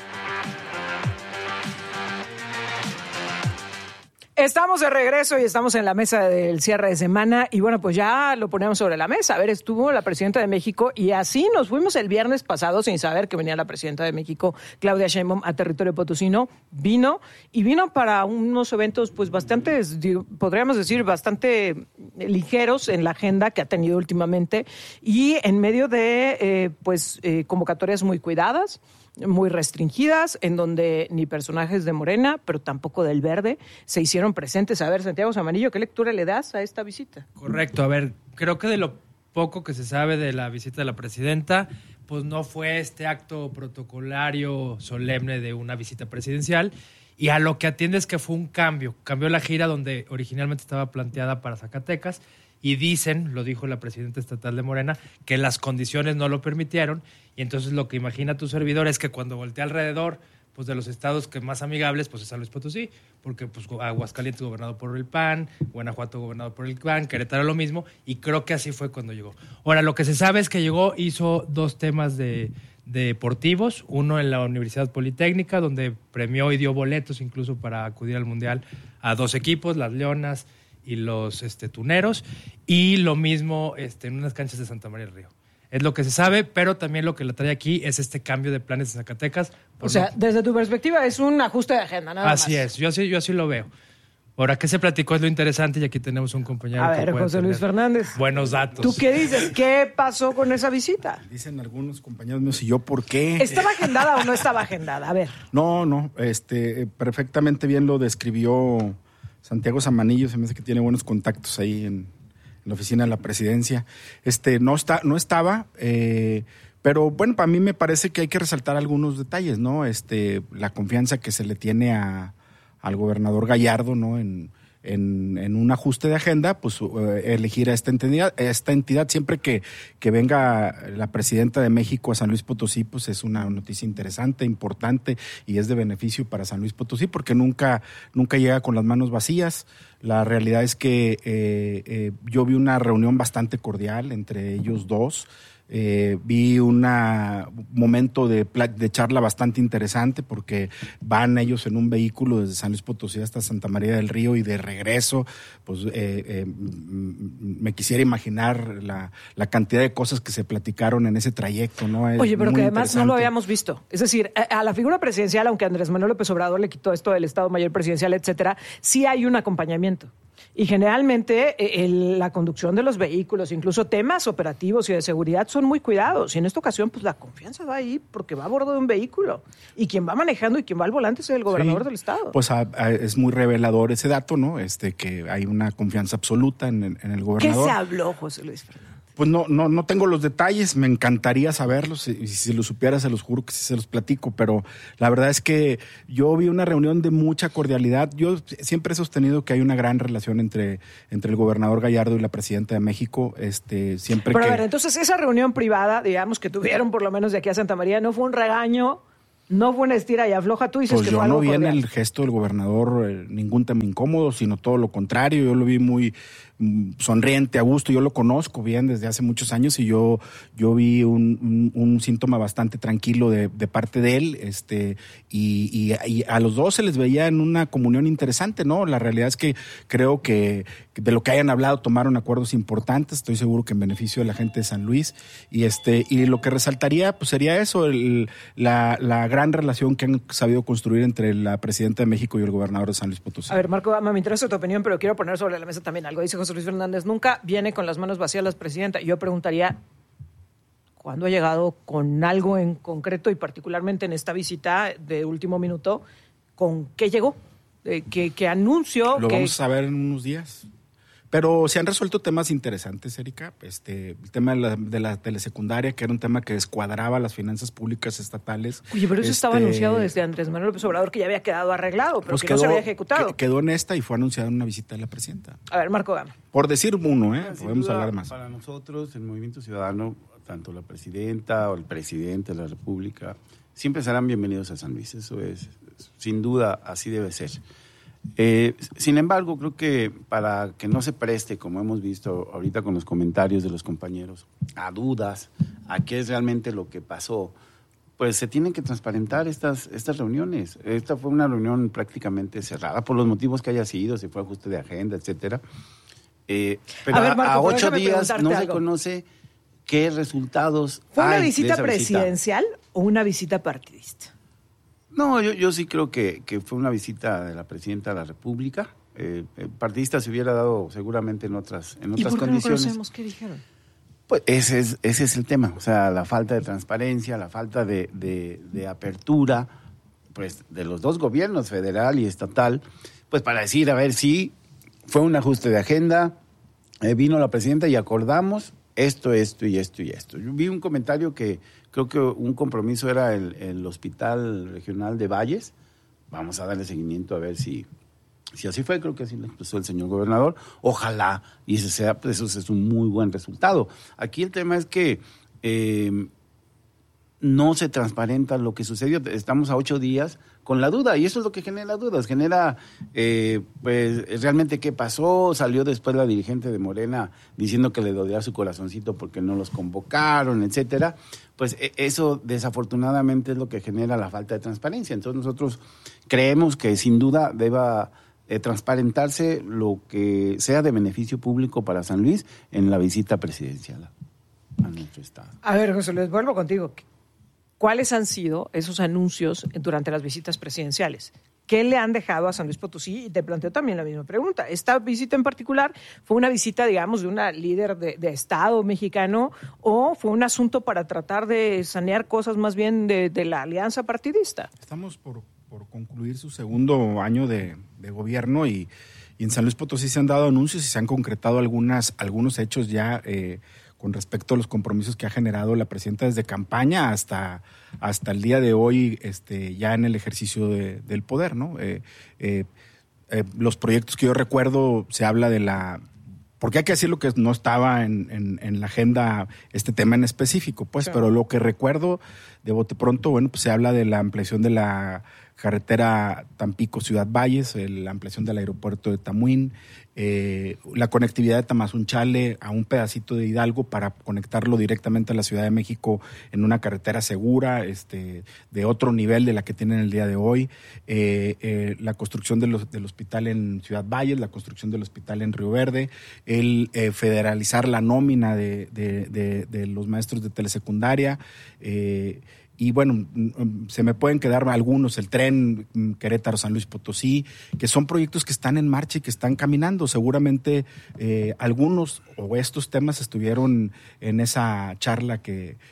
Estamos de regreso y estamos en la mesa del cierre de semana y bueno, pues ya lo ponemos sobre la mesa. A ver, estuvo la presidenta de México y así nos fuimos el viernes pasado sin saber que venía la presidenta de México, Claudia Sheinbaum, a territorio potosino. Vino y vino para unos eventos pues bastante, podríamos decir, bastante ligeros en la agenda que ha tenido últimamente y en medio de eh, pues eh, convocatorias muy cuidadas, muy restringidas, en donde ni personajes de Morena, pero tampoco del Verde, se hicieron presentes. A ver, Santiago Zamanillo, ¿qué lectura le das a esta visita? Correcto, a ver, creo que de lo poco que se sabe de la visita de la presidenta, pues no fue este acto protocolario solemne de una visita presidencial, y a lo que atiende es que fue un cambio, cambió la gira donde originalmente estaba planteada para Zacatecas, y dicen, lo dijo la presidenta estatal de Morena, que las condiciones no lo permitieron, y entonces lo que imagina tu servidor es que cuando voltea alrededor pues de los estados que más amigables, pues es San Luis Potosí, porque pues Aguascalientes gobernado por el P A N, Guanajuato gobernado por el P A N, Querétaro lo mismo, y creo que así fue cuando llegó. Ahora, lo que se sabe es que llegó, hizo dos temas de, de deportivos, uno en la Universidad Politécnica, donde premió y dio boletos incluso para acudir al Mundial a dos equipos, las Leonas y los este, Tuneros, y lo mismo este, en unas canchas de Santa María del Río. Es lo que se sabe, pero también lo que le trae aquí es este cambio de planes en Zacatecas. O sea, no... desde tu perspectiva es un ajuste de agenda, nada así más. Así es, yo así, yo así lo veo. Ahora, ¿qué se platicó? Es lo interesante y aquí tenemos un compañero A que ver, puede José Luis Fernández. Buenos datos. ¿Tú qué dices? ¿Qué pasó con esa visita? Dicen algunos compañeros míos y yo, ¿por qué? ¿Estaba agendada o no estaba agendada? A ver. No, no, este, perfectamente bien lo describió Santiago Zamanillo, se me hace que tiene buenos contactos ahí en, en la oficina de la presidencia. Este, no está, no estaba, eh, pero bueno, para mí me parece que hay que resaltar algunos detalles, ¿no? Este, la confianza que se le tiene a, al gobernador Gallardo, ¿no? En, en, en un ajuste de agenda, pues eh, elegir a esta entidad, esta entidad siempre que, que venga la presidenta de México a San Luis Potosí, pues es una noticia interesante, importante y es de beneficio para San Luis Potosí porque nunca, nunca llega con las manos vacías. La realidad es que eh, eh, yo vi una reunión bastante cordial entre ellos dos. Eh, vi un momento de, de charla bastante interesante porque van ellos en un vehículo desde San Luis Potosí hasta Santa María del Río y de regreso, pues eh, eh, me quisiera imaginar la, la cantidad de cosas que se platicaron en ese trayecto, ¿no? Es Oye, pero que además no lo habíamos visto. Es decir, a, a la figura presidencial, aunque Andrés Manuel López Obrador le quitó esto del Estado Mayor Presidencial, etcétera, sí hay un acompañamiento. Y generalmente el, la conducción de los vehículos, incluso temas operativos y de seguridad son muy cuidados. Y en esta ocasión, pues la confianza va ahí porque va a bordo de un vehículo. Y quien va manejando y quien va al volante es el gobernador sí, del estado. Pues a, a, es muy revelador ese dato, ¿no? Este que hay una confianza absoluta en, en el gobernador. ¿Qué se habló, José Luis Fernández? Pues no, no, no tengo los detalles, me encantaría saberlos, y si, si los supiera se los juro que sí se los platico, pero la verdad es que yo vi una reunión de mucha cordialidad. Yo siempre he sostenido que hay una gran relación entre, entre el gobernador Gallardo y la presidenta de México, este, siempre pero que... a ver, entonces esa reunión privada, digamos, que tuvieron por lo menos de aquí a Santa María, ¿no fue un regaño? ¿No fue una estira y afloja? Tú dices pues que yo fue algo no vi en cordial. el gesto del gobernador eh, ningún tema incómodo, sino todo lo contrario. Yo lo vi muy mm, sonriente, a gusto. Yo lo conozco bien desde hace muchos años y yo, yo vi un, un, un síntoma bastante tranquilo de, de parte de él. Este, y, y, y a los dos se les veía en una comunión interesante, ¿no? La realidad es que creo que de lo que hayan hablado tomaron acuerdos importantes. Estoy seguro que en beneficio de la gente de San Luis. Y este, y lo que resaltaría, pues sería eso, el, la, la gran relación que han sabido construir entre la presidenta de México y el gobernador de San Luis Potosí. A ver, Marco Obama, me interesa tu opinión, pero quiero poner sobre la mesa también algo. Dice José Luis Fernández, nunca viene con las manos vacías la presidenta. Yo preguntaría, ¿cuándo ha llegado con algo en concreto y particularmente en esta visita de último minuto? ¿Con qué llegó? Eh, ¿Qué, qué anuncio? Lo ¿Qué... vamos a saber en unos días. Pero se han resuelto temas interesantes, Erika. Este, el tema de la, de la telesecundaria, que era un tema que descuadraba las finanzas públicas estatales. Oye, pero eso este, estaba anunciado desde Andrés Manuel López Obrador, que ya había quedado arreglado, pero pues que quedó, no se había ejecutado. que- Quedó en esta y fue anunciada en una visita de la presidenta. A ver, Marco Obama. Por decir uno, ¿eh? Sin Podemos duda, hablar más. Para nosotros, el Movimiento Ciudadano, tanto la presidenta o el presidente de la República, siempre serán bienvenidos a San Luis. Eso es, sin duda, así debe ser. Eh, sin embargo, creo que para que no se preste, como hemos visto ahorita con los comentarios de los compañeros, a dudas, a qué es realmente lo que pasó, pues se tienen que transparentar estas, estas reuniones. Esta fue una reunión prácticamente cerrada, por los motivos que haya sido, se fue ajuste de agenda, etcétera. Eh, pero A ver, Marco, a, a pero ocho déjame días preguntarte no se algo. conoce qué resultados ¿Fue una hay de visita esa presidencial o una visita partidista? No, yo, yo sí creo que, que fue una visita de la presidenta de la República. Eh, el partidista se hubiera dado seguramente en otras, en ¿Y otras por qué condiciones. no conocemos qué dijeron? Pues ese es, ese es el tema, o sea, la falta de transparencia, la falta de, de, de apertura, pues, de los dos gobiernos, federal y estatal, pues para decir, a ver, sí, fue un ajuste de agenda, eh, vino la presidenta y acordamos esto, esto y esto y esto. Yo vi un comentario que creo que un compromiso era el, el Hospital Regional de Valles. Vamos a darle seguimiento a ver si, si así fue, creo que así lo expresó el señor gobernador. Ojalá, y ese sea, pues eso es un muy buen resultado. Aquí el tema es que eh, no se transparenta lo que sucedió. Estamos a ocho días con la duda, y eso es lo que genera dudas, genera eh, pues realmente qué pasó. Salió después la dirigente de Morena diciendo que le dolía su corazoncito porque no los convocaron, etcétera. Pues eso desafortunadamente es lo que genera la falta de transparencia. Entonces nosotros creemos que sin duda deba eh, transparentarse lo que sea de beneficio público para San Luis en la visita presidencial a nuestro estado. A ver, José Luis, vuelvo contigo. ¿Cuáles han sido esos anuncios durante las visitas presidenciales? ¿Qué le han dejado a San Luis Potosí? Y te planteo también la misma pregunta. ¿Esta visita en particular fue una visita, digamos, de una líder de, de Estado mexicano o fue un asunto para tratar de sanear cosas más bien de, de la alianza partidista? Estamos por, por concluir su segundo año de, de gobierno y, y en San Luis Potosí se han dado anuncios y se han concretado algunas, algunos hechos ya eh, con respecto a los compromisos que ha generado la presidenta desde campaña hasta, hasta el día de hoy, este, ya en el ejercicio de, del poder, ¿no? Eh, eh, eh, los proyectos que yo recuerdo, se habla de la... Porque hay que decir lo que no estaba en, en, en la agenda, este tema en específico, pues, claro. Pero lo que recuerdo de bote pronto, bueno, pues se habla de la ampliación de la carretera Tampico-Ciudad Valles, la ampliación del aeropuerto de Tamuín, eh, la conectividad de Tamazunchale a un pedacito de Hidalgo para conectarlo directamente a la Ciudad de México en una carretera segura, este, de otro nivel de la que tienen el día de hoy, eh, eh, la construcción de los, del hospital en Ciudad Valles, la construcción del hospital en Río Verde, el eh, federalizar la nómina de, de, de, de los maestros de telesecundaria, eh, y bueno, se me pueden quedar algunos, el tren Querétaro-San Luis Potosí, que son proyectos que están en marcha y que están caminando. Seguramente eh, algunos o estos temas estuvieron en esa charla que,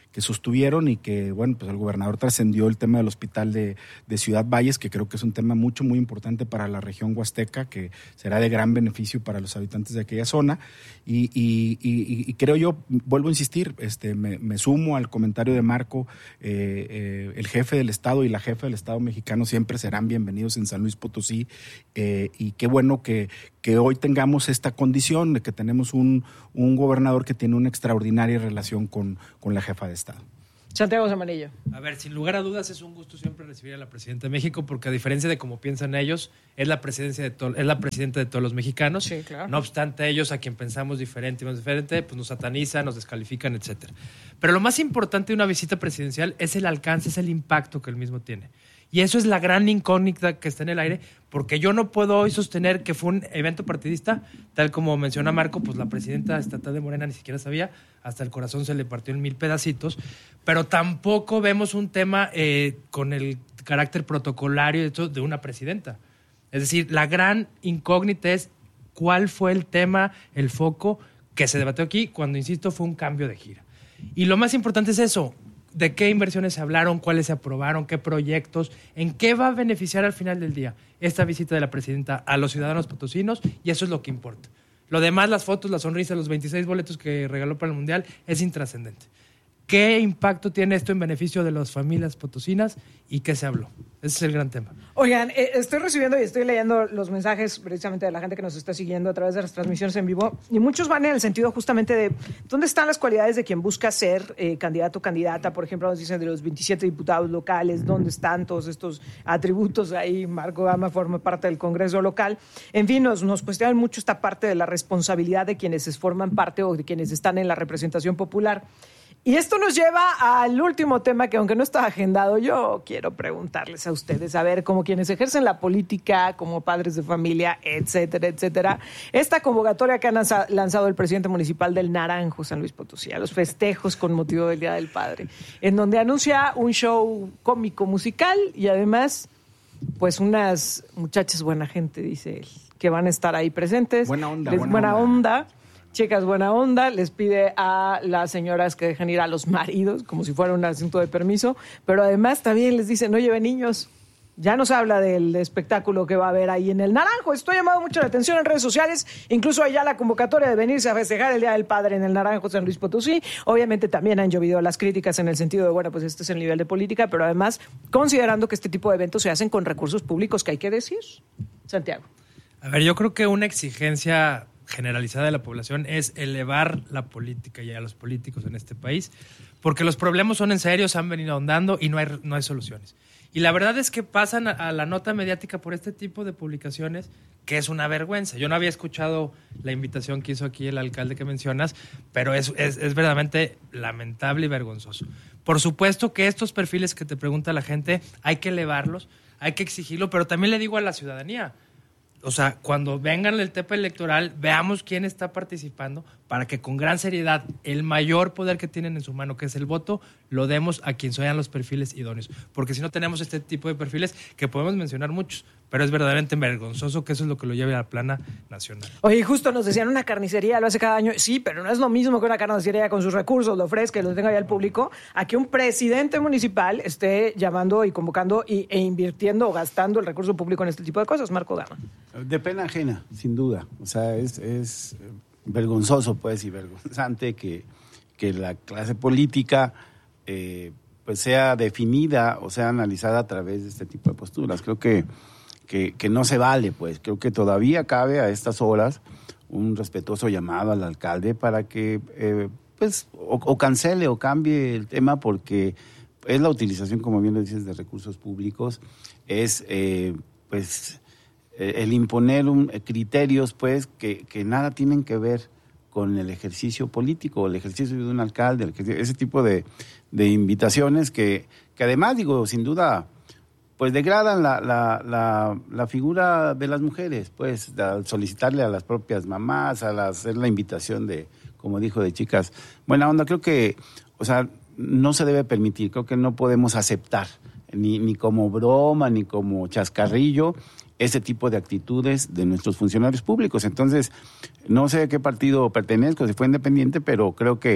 que sostuvieron y que, bueno, pues el gobernador trascendió el tema del hospital de, de Ciudad Valles, que creo que es un tema mucho, muy importante para la región huasteca, que será de gran beneficio para los habitantes de aquella zona. Y, y, y, y creo yo, vuelvo a insistir, este, me, me sumo al comentario de Marco, eh, eh, el jefe del Estado y la jefa del Estado mexicano siempre serán bienvenidos en San Luis Potosí, eh, y qué bueno que, que hoy tengamos esta condición de que tenemos un, un gobernador que tiene una extraordinaria relación con, con la jefa de Estado. Santiago Zamanillo. A ver, sin lugar a dudas es un gusto siempre recibir a la presidenta de México, porque a diferencia de cómo piensan ellos, es la presidencia de to- es la presidenta de todos los mexicanos. Sí, claro. No obstante, ellos, a quien pensamos diferente y más diferente, pues nos satanizan, nos descalifican, etcétera. Pero lo más importante de una visita presidencial es el alcance, es el impacto que el mismo tiene. Y eso es la gran incógnita que está en el aire, porque yo no puedo hoy sostener que fue un evento partidista, tal como menciona Marco, pues la presidenta estatal de Morena ni siquiera sabía, hasta el corazón se le partió en mil pedacitos, pero tampoco vemos un tema eh, con el carácter protocolario de, hecho, de una presidenta. Es decir, la gran incógnita es cuál fue el tema, el foco que se debatió aquí, cuando, insisto, fue un cambio de gira. Y lo más importante es eso. ¿De qué inversiones se hablaron? ¿Cuáles se aprobaron? ¿Qué proyectos? ¿En qué va a beneficiar al final del día esta visita de la presidenta a los ciudadanos potosinos? Y eso es lo que importa. Lo demás, las fotos, la sonrisa, los veintiséis boletos que regaló para el Mundial, es intrascendente. ¿Qué impacto tiene esto en beneficio de las familias potosinas y qué se habló? Ese es el gran tema. Oigan, eh, estoy recibiendo y estoy leyendo los mensajes precisamente de la gente que nos está siguiendo a través de las transmisiones en vivo, y muchos van en el sentido justamente de dónde están las cualidades de quien busca ser eh, candidato o candidata. Por ejemplo, nos dicen de los veintisiete diputados locales, dónde están todos estos atributos. Ahí Marco Gama forma parte del Congreso local. En fin, nos, nos cuestionan mucho esta parte de la responsabilidad de quienes forman parte o de quienes están en la representación popular. Y esto nos lleva al último tema que, aunque no está agendado, yo quiero preguntarles a ustedes, a ver, como quienes ejercen la política, como padres de familia, etcétera, etcétera, esta convocatoria que ha lanzado el presidente municipal del Naranjo, San Luis Potosí, a los festejos con motivo del Día del Padre, en donde anuncia un show cómico musical y además, pues unas muchachas buena gente, dice él, que van a estar ahí presentes. Buena onda, Les, buena, buena onda. onda. Chicas, buena onda, les pide a las señoras que dejen ir a los maridos, como si fuera un asunto de permiso, pero además también les dice, no lleven niños. Ya nos habla del espectáculo que va a haber ahí en el Naranjo. Esto ha llamado mucho la atención en redes sociales, incluso hay ya la convocatoria de venirse a festejar el Día del Padre en el Naranjo, San Luis Potosí. Obviamente también han llovido las críticas en el sentido de, bueno, pues este es el nivel de política, pero además considerando que este tipo de eventos se hacen con recursos públicos, que hay que decir. Santiago. A ver, yo creo que una exigencia generalizada de la población es elevar la política y a los políticos en este país, porque los problemas son en serio, se han venido ahondando y no hay, no hay soluciones. Y la verdad es que pasan a, a la nota mediática por este tipo de publicaciones, que es una vergüenza. Yo no había escuchado la invitación que hizo aquí el alcalde que mencionas, pero es, es, es verdaderamente lamentable y vergonzoso. Por supuesto que estos perfiles que te pregunta la gente hay que elevarlos, hay que exigirlo, pero también le digo a la ciudadanía, o sea, cuando vengan el tema electoral, veamos quién está participando para que con gran seriedad el mayor poder que tienen en su mano, que es el voto, lo demos a quien sean los perfiles idóneos. Porque si no tenemos este tipo de perfiles, que podemos mencionar muchos, pero es verdaderamente vergonzoso que eso es lo que lo lleve a la plana nacional. Oye, justo nos decían una carnicería, lo hace cada año. Sí, pero no es lo mismo que una carnicería con sus recursos, lo ofrezca y lo tenga ya el público, a que un presidente municipal esté llamando y convocando y, e invirtiendo o gastando el recurso público en este tipo de cosas. Marco Gama. De pena ajena, sin duda. O sea, es, es vergonzoso, pues, y vergonzante que, que la clase política eh, pues sea definida o sea analizada a través de este tipo de posturas. Creo que, que, que no se vale, pues. Creo que todavía cabe a estas horas un respetuoso llamado al alcalde para que, eh, pues, o, o cancele o cambie el tema, porque es la utilización, como bien lo dices, de recursos públicos, es, eh, pues... el imponer un, criterios pues que, que nada tienen que ver con el ejercicio político, el ejercicio de un alcalde, el ejercicio, ese tipo de, de invitaciones que, que además, digo, sin duda, pues degradan la, la, la, la figura de las mujeres, pues, al solicitarle a las propias mamás, al hacer la invitación de, como dijo, de chicas, buena onda. Creo que, o sea, no se debe permitir, creo que no podemos aceptar, ni, ni como broma, ni como chascarrillo, ese tipo de actitudes de nuestros funcionarios públicos. Entonces, no sé a qué partido pertenezco, si fue independiente, pero creo que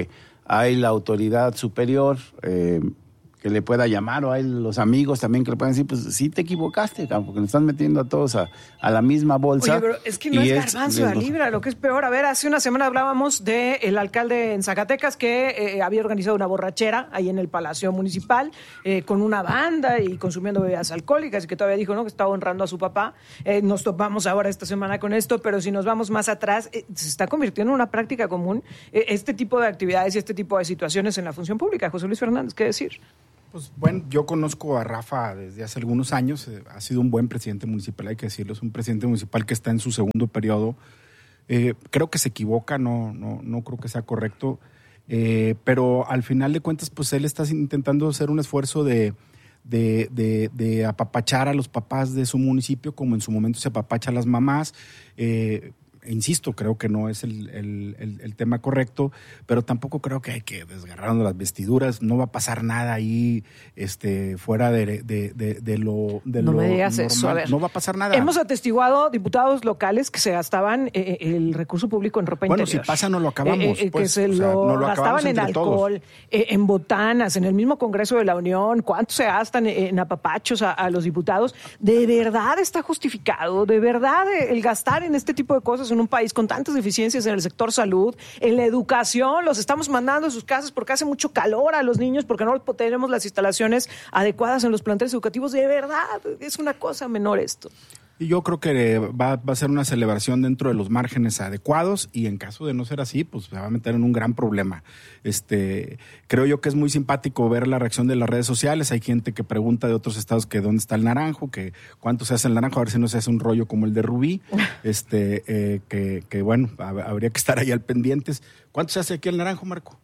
hay la autoridad superior eh, que le pueda llamar, o hay los amigos también que le pueden decir, pues sí te equivocaste, porque nos están metiendo a todos a, a la misma bolsa. Oye, pero es que no es garbanzo de libra, lo que es peor. A ver, hace una semana hablábamos del alcalde en Zacatecas que eh, había organizado una borrachera ahí en el Palacio Municipal eh, con una banda y consumiendo bebidas alcohólicas, y que todavía dijo, ¿no?, que estaba honrando a su papá. Eh, nos topamos ahora esta semana con esto, pero si nos vamos más atrás, eh, se está convirtiendo en una práctica común eh, este tipo de actividades y este tipo de situaciones en la función pública. José Luis Fernández, ¿qué decir? Pues bueno, yo conozco a Rafa desde hace algunos años, eh, ha sido un buen presidente municipal, hay que decirlo, es un presidente municipal que está en su segundo periodo. Eh, creo que se equivoca, no, no, no creo que sea correcto, eh, pero al final de cuentas, pues él está intentando hacer un esfuerzo de, de, de, de apapachar a los papás de su municipio, como en su momento se apapacha a las mamás. Eh, Insisto, creo que no es el, el, el, el tema correcto, pero tampoco creo que hay que desgarrarnos las vestiduras. No va a pasar nada ahí este, fuera de, de, de, de lo, de no lo me digas normal. Eso, a ver. No va a pasar nada. Hemos atestiguado diputados locales que se gastaban eh, el recurso público en ropa bueno, interior. Bueno, si pasa no lo acabamos. Eh, eh, pues, que se o sea, lo, no lo gastaban en alcohol, eh, en botanas, en el mismo Congreso de la Unión. ¿Cuánto se gastan en, en apapachos a, a los diputados? ¿De verdad está justificado? ¿De verdad el gastar en este tipo de cosas en un país con tantas deficiencias en el sector salud, en la educación? Los estamos mandando a sus casas porque hace mucho calor a los niños, porque no tenemos las instalaciones adecuadas en los planteles educativos. De verdad, es una cosa menor esto. Y yo creo que va, va a ser una celebración dentro de los márgenes adecuados, y en caso de no ser así, pues se va a meter en un gran problema. Este, creo yo que es muy simpático ver la reacción de las redes sociales. Hay gente que pregunta de otros estados que dónde está el naranjo, que cuánto se hace el naranjo, a ver si no se hace un rollo como el de Rubí. Este, eh, que, que bueno, habría que estar ahí al pendientes. ¿Cuánto se hace aquí el naranjo, Marco?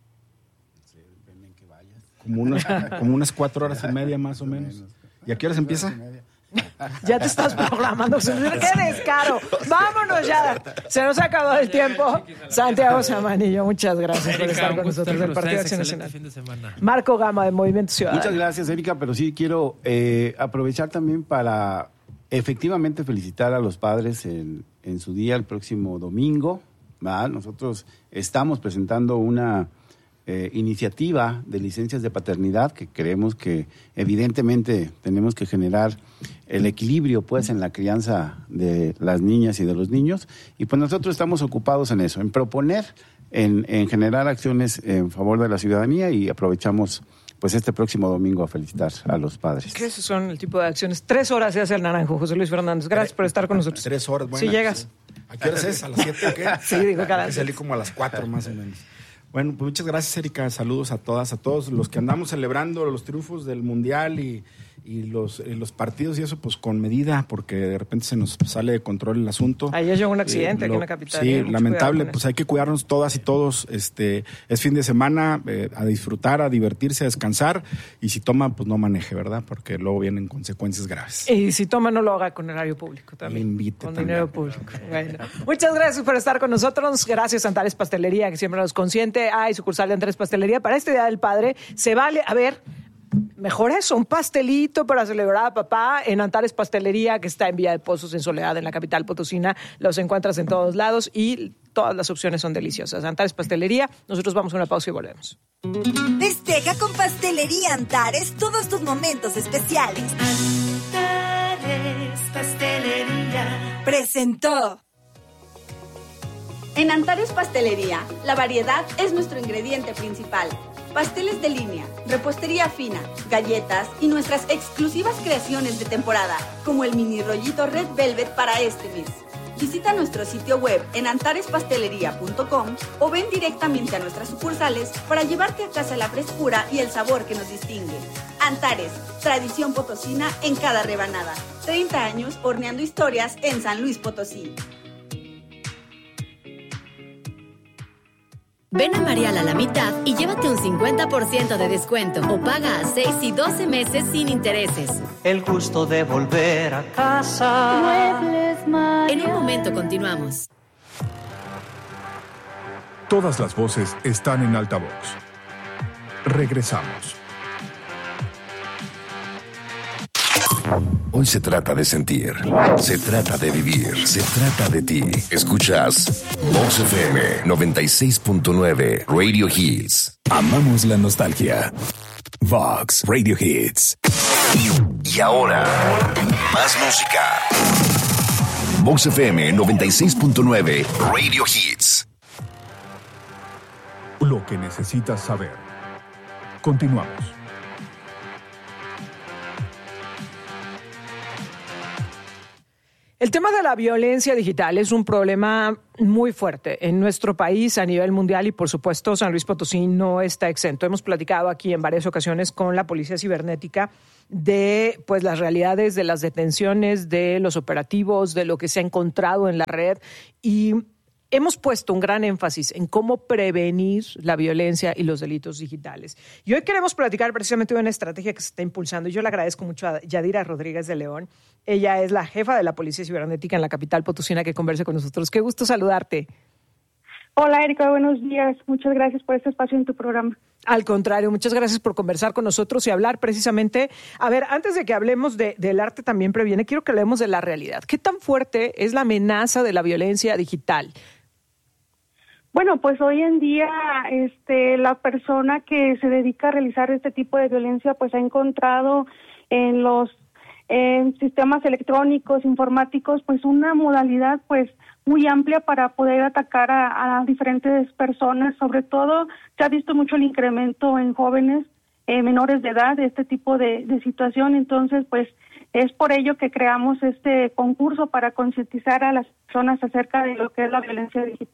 Como unas, como unas cuatro horas y media más o menos. ¿Y a qué horas empieza? Ya te estás programando. ¡Qué descaro! ¡Vámonos ya! Se nos ha acabado el tiempo. Santiago Zamanillo, muchas gracias Erika, por estar con nosotros del Partido Acción Nacional. Fin de semana. Marco Gama, de Movimiento Ciudadano. Muchas gracias, Erika, pero sí quiero eh, aprovechar también para efectivamente felicitar a los padres en, en su día el próximo domingo, ¿verdad? Nosotros estamos presentando una Eh, iniciativa de licencias de paternidad, que creemos que evidentemente tenemos que generar el equilibrio pues en la crianza de las niñas y de los niños, y pues nosotros estamos ocupados en eso, en proponer, en, en generar acciones en favor de la ciudadanía, y aprovechamos pues este próximo domingo a felicitar a los padres. ¿Qué esos son el tipo de acciones? Tres horas se hace el naranjo, José Luis Fernández. Gracias por estar con nosotros. Tres horas, bueno. Si llegas. ¿A qué horas es? ¿A las siete o qué? Sí, digo cada vez. Salí como a las cuatro más o menos. Bueno, pues muchas gracias, Erika. Saludos a todas, a todos los que andamos celebrando los triunfos del Mundial y, y los, y los partidos y eso, pues con medida, porque de repente se nos sale de control el asunto. Ayer llegó un accidente eh, aquí lo, en la capital. Sí, mucho lamentable, pues eso. hay que cuidarnos todas y todos. Este, es fin de semana, eh, a disfrutar, a divertirse, a descansar, y si toma, pues no maneje, ¿verdad? Porque luego vienen consecuencias graves. Y si toma, no lo haga con horario público también. Le invite con también. dinero público. Bueno, muchas gracias por estar con nosotros. Gracias a Antares Pastelería, que siempre nos consiente. Hay sucursal de Antares Pastelería. Para este Día del Padre, se vale, a ver, mejor eso, un pastelito para celebrar a papá en Antares Pastelería, que está en Villa de Pozos, en Soledad, en la capital potosina. Los encuentras en todos lados y todas las opciones son deliciosas. Antares Pastelería, nosotros vamos a una pausa y volvemos. Festeja con Pastelería Antares todos tus momentos especiales. Antares Pastelería Presentó. En Antares Pastelería, la variedad es nuestro ingrediente principal. Pasteles de línea, repostería fina, galletas y nuestras exclusivas creaciones de temporada, como el mini rollito Red Velvet para este mes. Visita nuestro sitio web en antares pastelería punto com o ven directamente a nuestras sucursales para llevarte a casa la frescura y el sabor que nos distingue. Antares, tradición potosina en cada rebanada. treinta años horneando historias en San Luis Potosí. Ven a Marial a la mitad y llévate un cincuenta por ciento de descuento o paga a seis y doce meses sin intereses. El gusto de volver a casa. Muebles Marial. En un momento continuamos. Todas las voces están en altavoz. Regresamos. Hoy se trata de sentir, se trata de vivir, se trata de ti. Escuchas Vox F M noventa y seis punto nueve Radio Hits. Amamos la nostalgia. Vox Radio Hits. Y ahora, más música. Vox F M noventa y seis punto nueve Radio Hits. Lo que necesitas saber. Continuamos. El tema de la violencia digital es un problema muy fuerte en nuestro país a nivel mundial y, por supuesto, San Luis Potosí no está exento. Hemos platicado aquí en varias ocasiones con la Policía Cibernética de pues las realidades de las detenciones, de los operativos, de lo que se ha encontrado en la red y hemos puesto un gran énfasis en cómo prevenir la violencia y los delitos digitales. Y hoy queremos platicar precisamente de una estrategia que se está impulsando y yo le agradezco mucho a Yadira Rodríguez de León. Ella es la jefa de la Policía Cibernética en la capital potosina que converse con nosotros. Qué gusto saludarte. Hola, Erika, buenos días. Muchas gracias por este espacio en tu programa. Al contrario, muchas gracias por conversar con nosotros y hablar precisamente. A ver, antes de que hablemos de, del arte también previene, quiero que hablemos de la realidad. ¿Qué tan fuerte es la amenaza de la violencia digital? Bueno, pues hoy en día este, la persona que se dedica a realizar este tipo de violencia pues ha encontrado en los en sistemas electrónicos, informáticos, pues una modalidad pues muy amplia para poder atacar a, a diferentes personas. Sobre todo se ha visto mucho el incremento en jóvenes eh, menores de edad de este tipo de, de situación. Entonces pues es por ello que creamos este concurso para concientizar a las personas acerca de lo que es la violencia digital.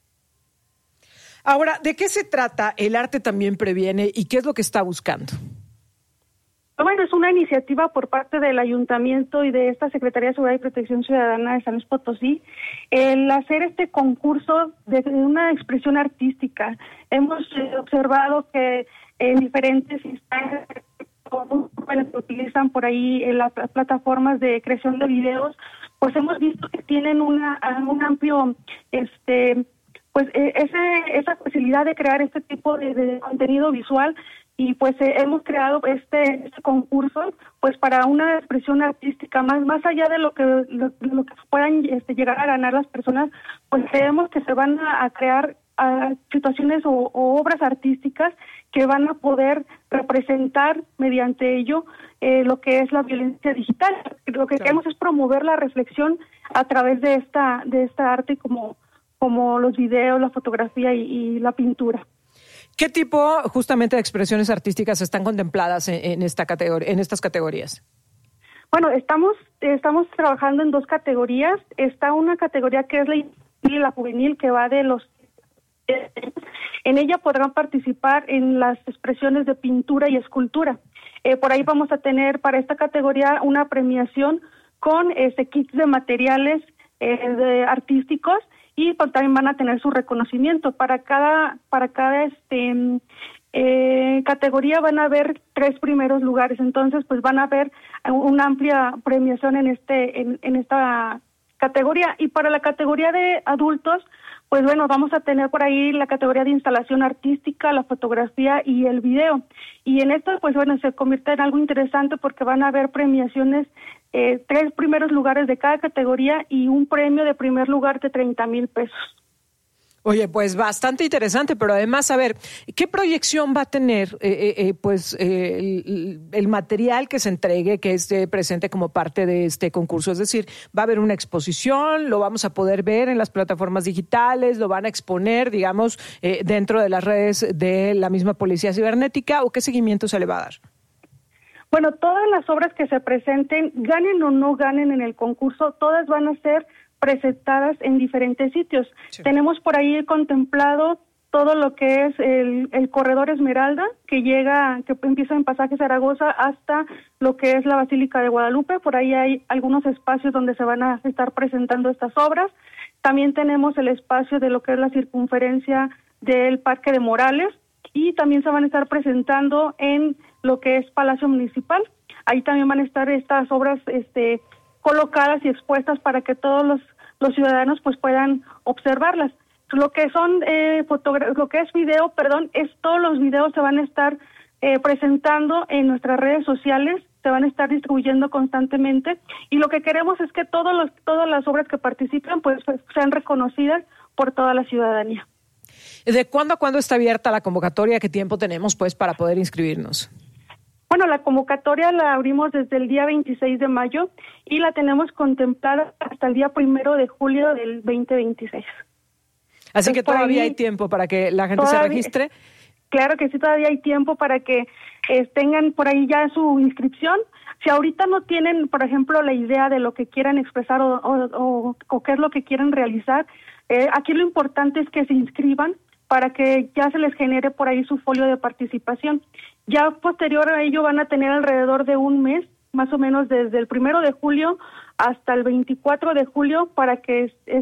Ahora, ¿de qué se trata El Arte También Previene y qué es lo que está buscando? Bueno, es una iniciativa por parte del Ayuntamiento y de esta Secretaría de Seguridad y Protección Ciudadana de San Luis Potosí, el hacer este concurso de una expresión artística. Hemos observado que en diferentes instancias que utilizan por ahí en las plataformas de creación de videos, pues hemos visto que tienen una un amplio este pues eh, ese, esa facilidad de crear este tipo de, de contenido visual y pues eh, hemos creado este, este concurso pues para una expresión artística más más allá de lo que lo, lo que puedan este, llegar a ganar las personas, pues creemos que se van a, a crear a, situaciones o, o obras artísticas que van a poder representar mediante ello eh, lo que es la violencia digital. Lo que claro. queremos es promover la reflexión a través de esta de esta arte como como los videos, la fotografía y, y la pintura. ¿Qué tipo justamente de expresiones artísticas están contempladas en, en esta categoría, en estas categorías? Bueno, estamos estamos trabajando en dos categorías. Está una categoría que es la infantil y la juvenil, que va de los... En ella podrán participar en las expresiones de pintura y escultura. Eh, por ahí vamos a tener para esta categoría una premiación con este kits de materiales eh, de artísticos y pues también van a tener su reconocimiento. Para cada para cada este eh, categoría van a haber tres primeros lugares, entonces pues van a haber una amplia premiación en este en, en esta categoría. Y para la categoría de adultos, pues bueno, vamos a tener por ahí la categoría de instalación artística, la fotografía y el video. Y en esto, pues bueno, se convierte en algo interesante porque van a haber premiaciones, eh, tres primeros lugares de cada categoría y un premio de primer lugar de treinta mil pesos. Oye, pues bastante interesante, pero además, a ver, ¿qué proyección va a tener eh, eh, pues eh, el, el material que se entregue, que esté presente como parte de este concurso? Es decir, ¿va a haber una exposición? ¿Lo vamos a poder ver en las plataformas digitales? ¿Lo van a exponer, digamos, eh, dentro de las redes de la misma Policía Cibernética? ¿O qué seguimiento se le va a dar? Bueno, todas las obras que se presenten, ganen o no ganen en el concurso, todas van a ser presentadas en diferentes sitios. Sí. Tenemos por ahí contemplado todo lo que es el, el corredor Esmeralda, que llega, que empieza en Pasaje Zaragoza hasta lo que es la Basílica de Guadalupe. Por ahí hay algunos espacios donde se van a estar presentando estas obras. También tenemos el espacio de lo que es la circunferencia del Parque de Morales y también se van a estar presentando en lo que es Palacio Municipal. Ahí también van a estar estas obras este colocadas y expuestas para que todos los, los ciudadanos pues puedan observarlas. Lo que son eh, fotogra- lo que es video, perdón, es todos los videos se van a estar eh, presentando en nuestras redes sociales se van a estar distribuyendo constantemente y lo que queremos es que todos los, todas las obras que participen pues, pues sean reconocidas por toda la ciudadanía. ¿De cuándo a cuándo está abierta la convocatoria? ¿Qué tiempo tenemos pues para poder inscribirnos? Bueno, la convocatoria la abrimos desde el día veintiséis de mayo y la tenemos contemplada hasta el día primero de julio del veinte veintiséis. Así Entonces, que todavía ahí, hay tiempo para que la gente todavía, se registre. Claro que sí, todavía hay tiempo para que eh, tengan por ahí ya su inscripción. Si ahorita no tienen, por ejemplo, la idea de lo que quieran expresar o, o, o, o qué es lo que quieren realizar, eh, aquí lo importante es que se inscriban para que ya se les genere por ahí su folio de participación. Ya posterior a ello van a tener alrededor de un mes, más o menos desde el primero de julio hasta el veinticuatro de julio, para que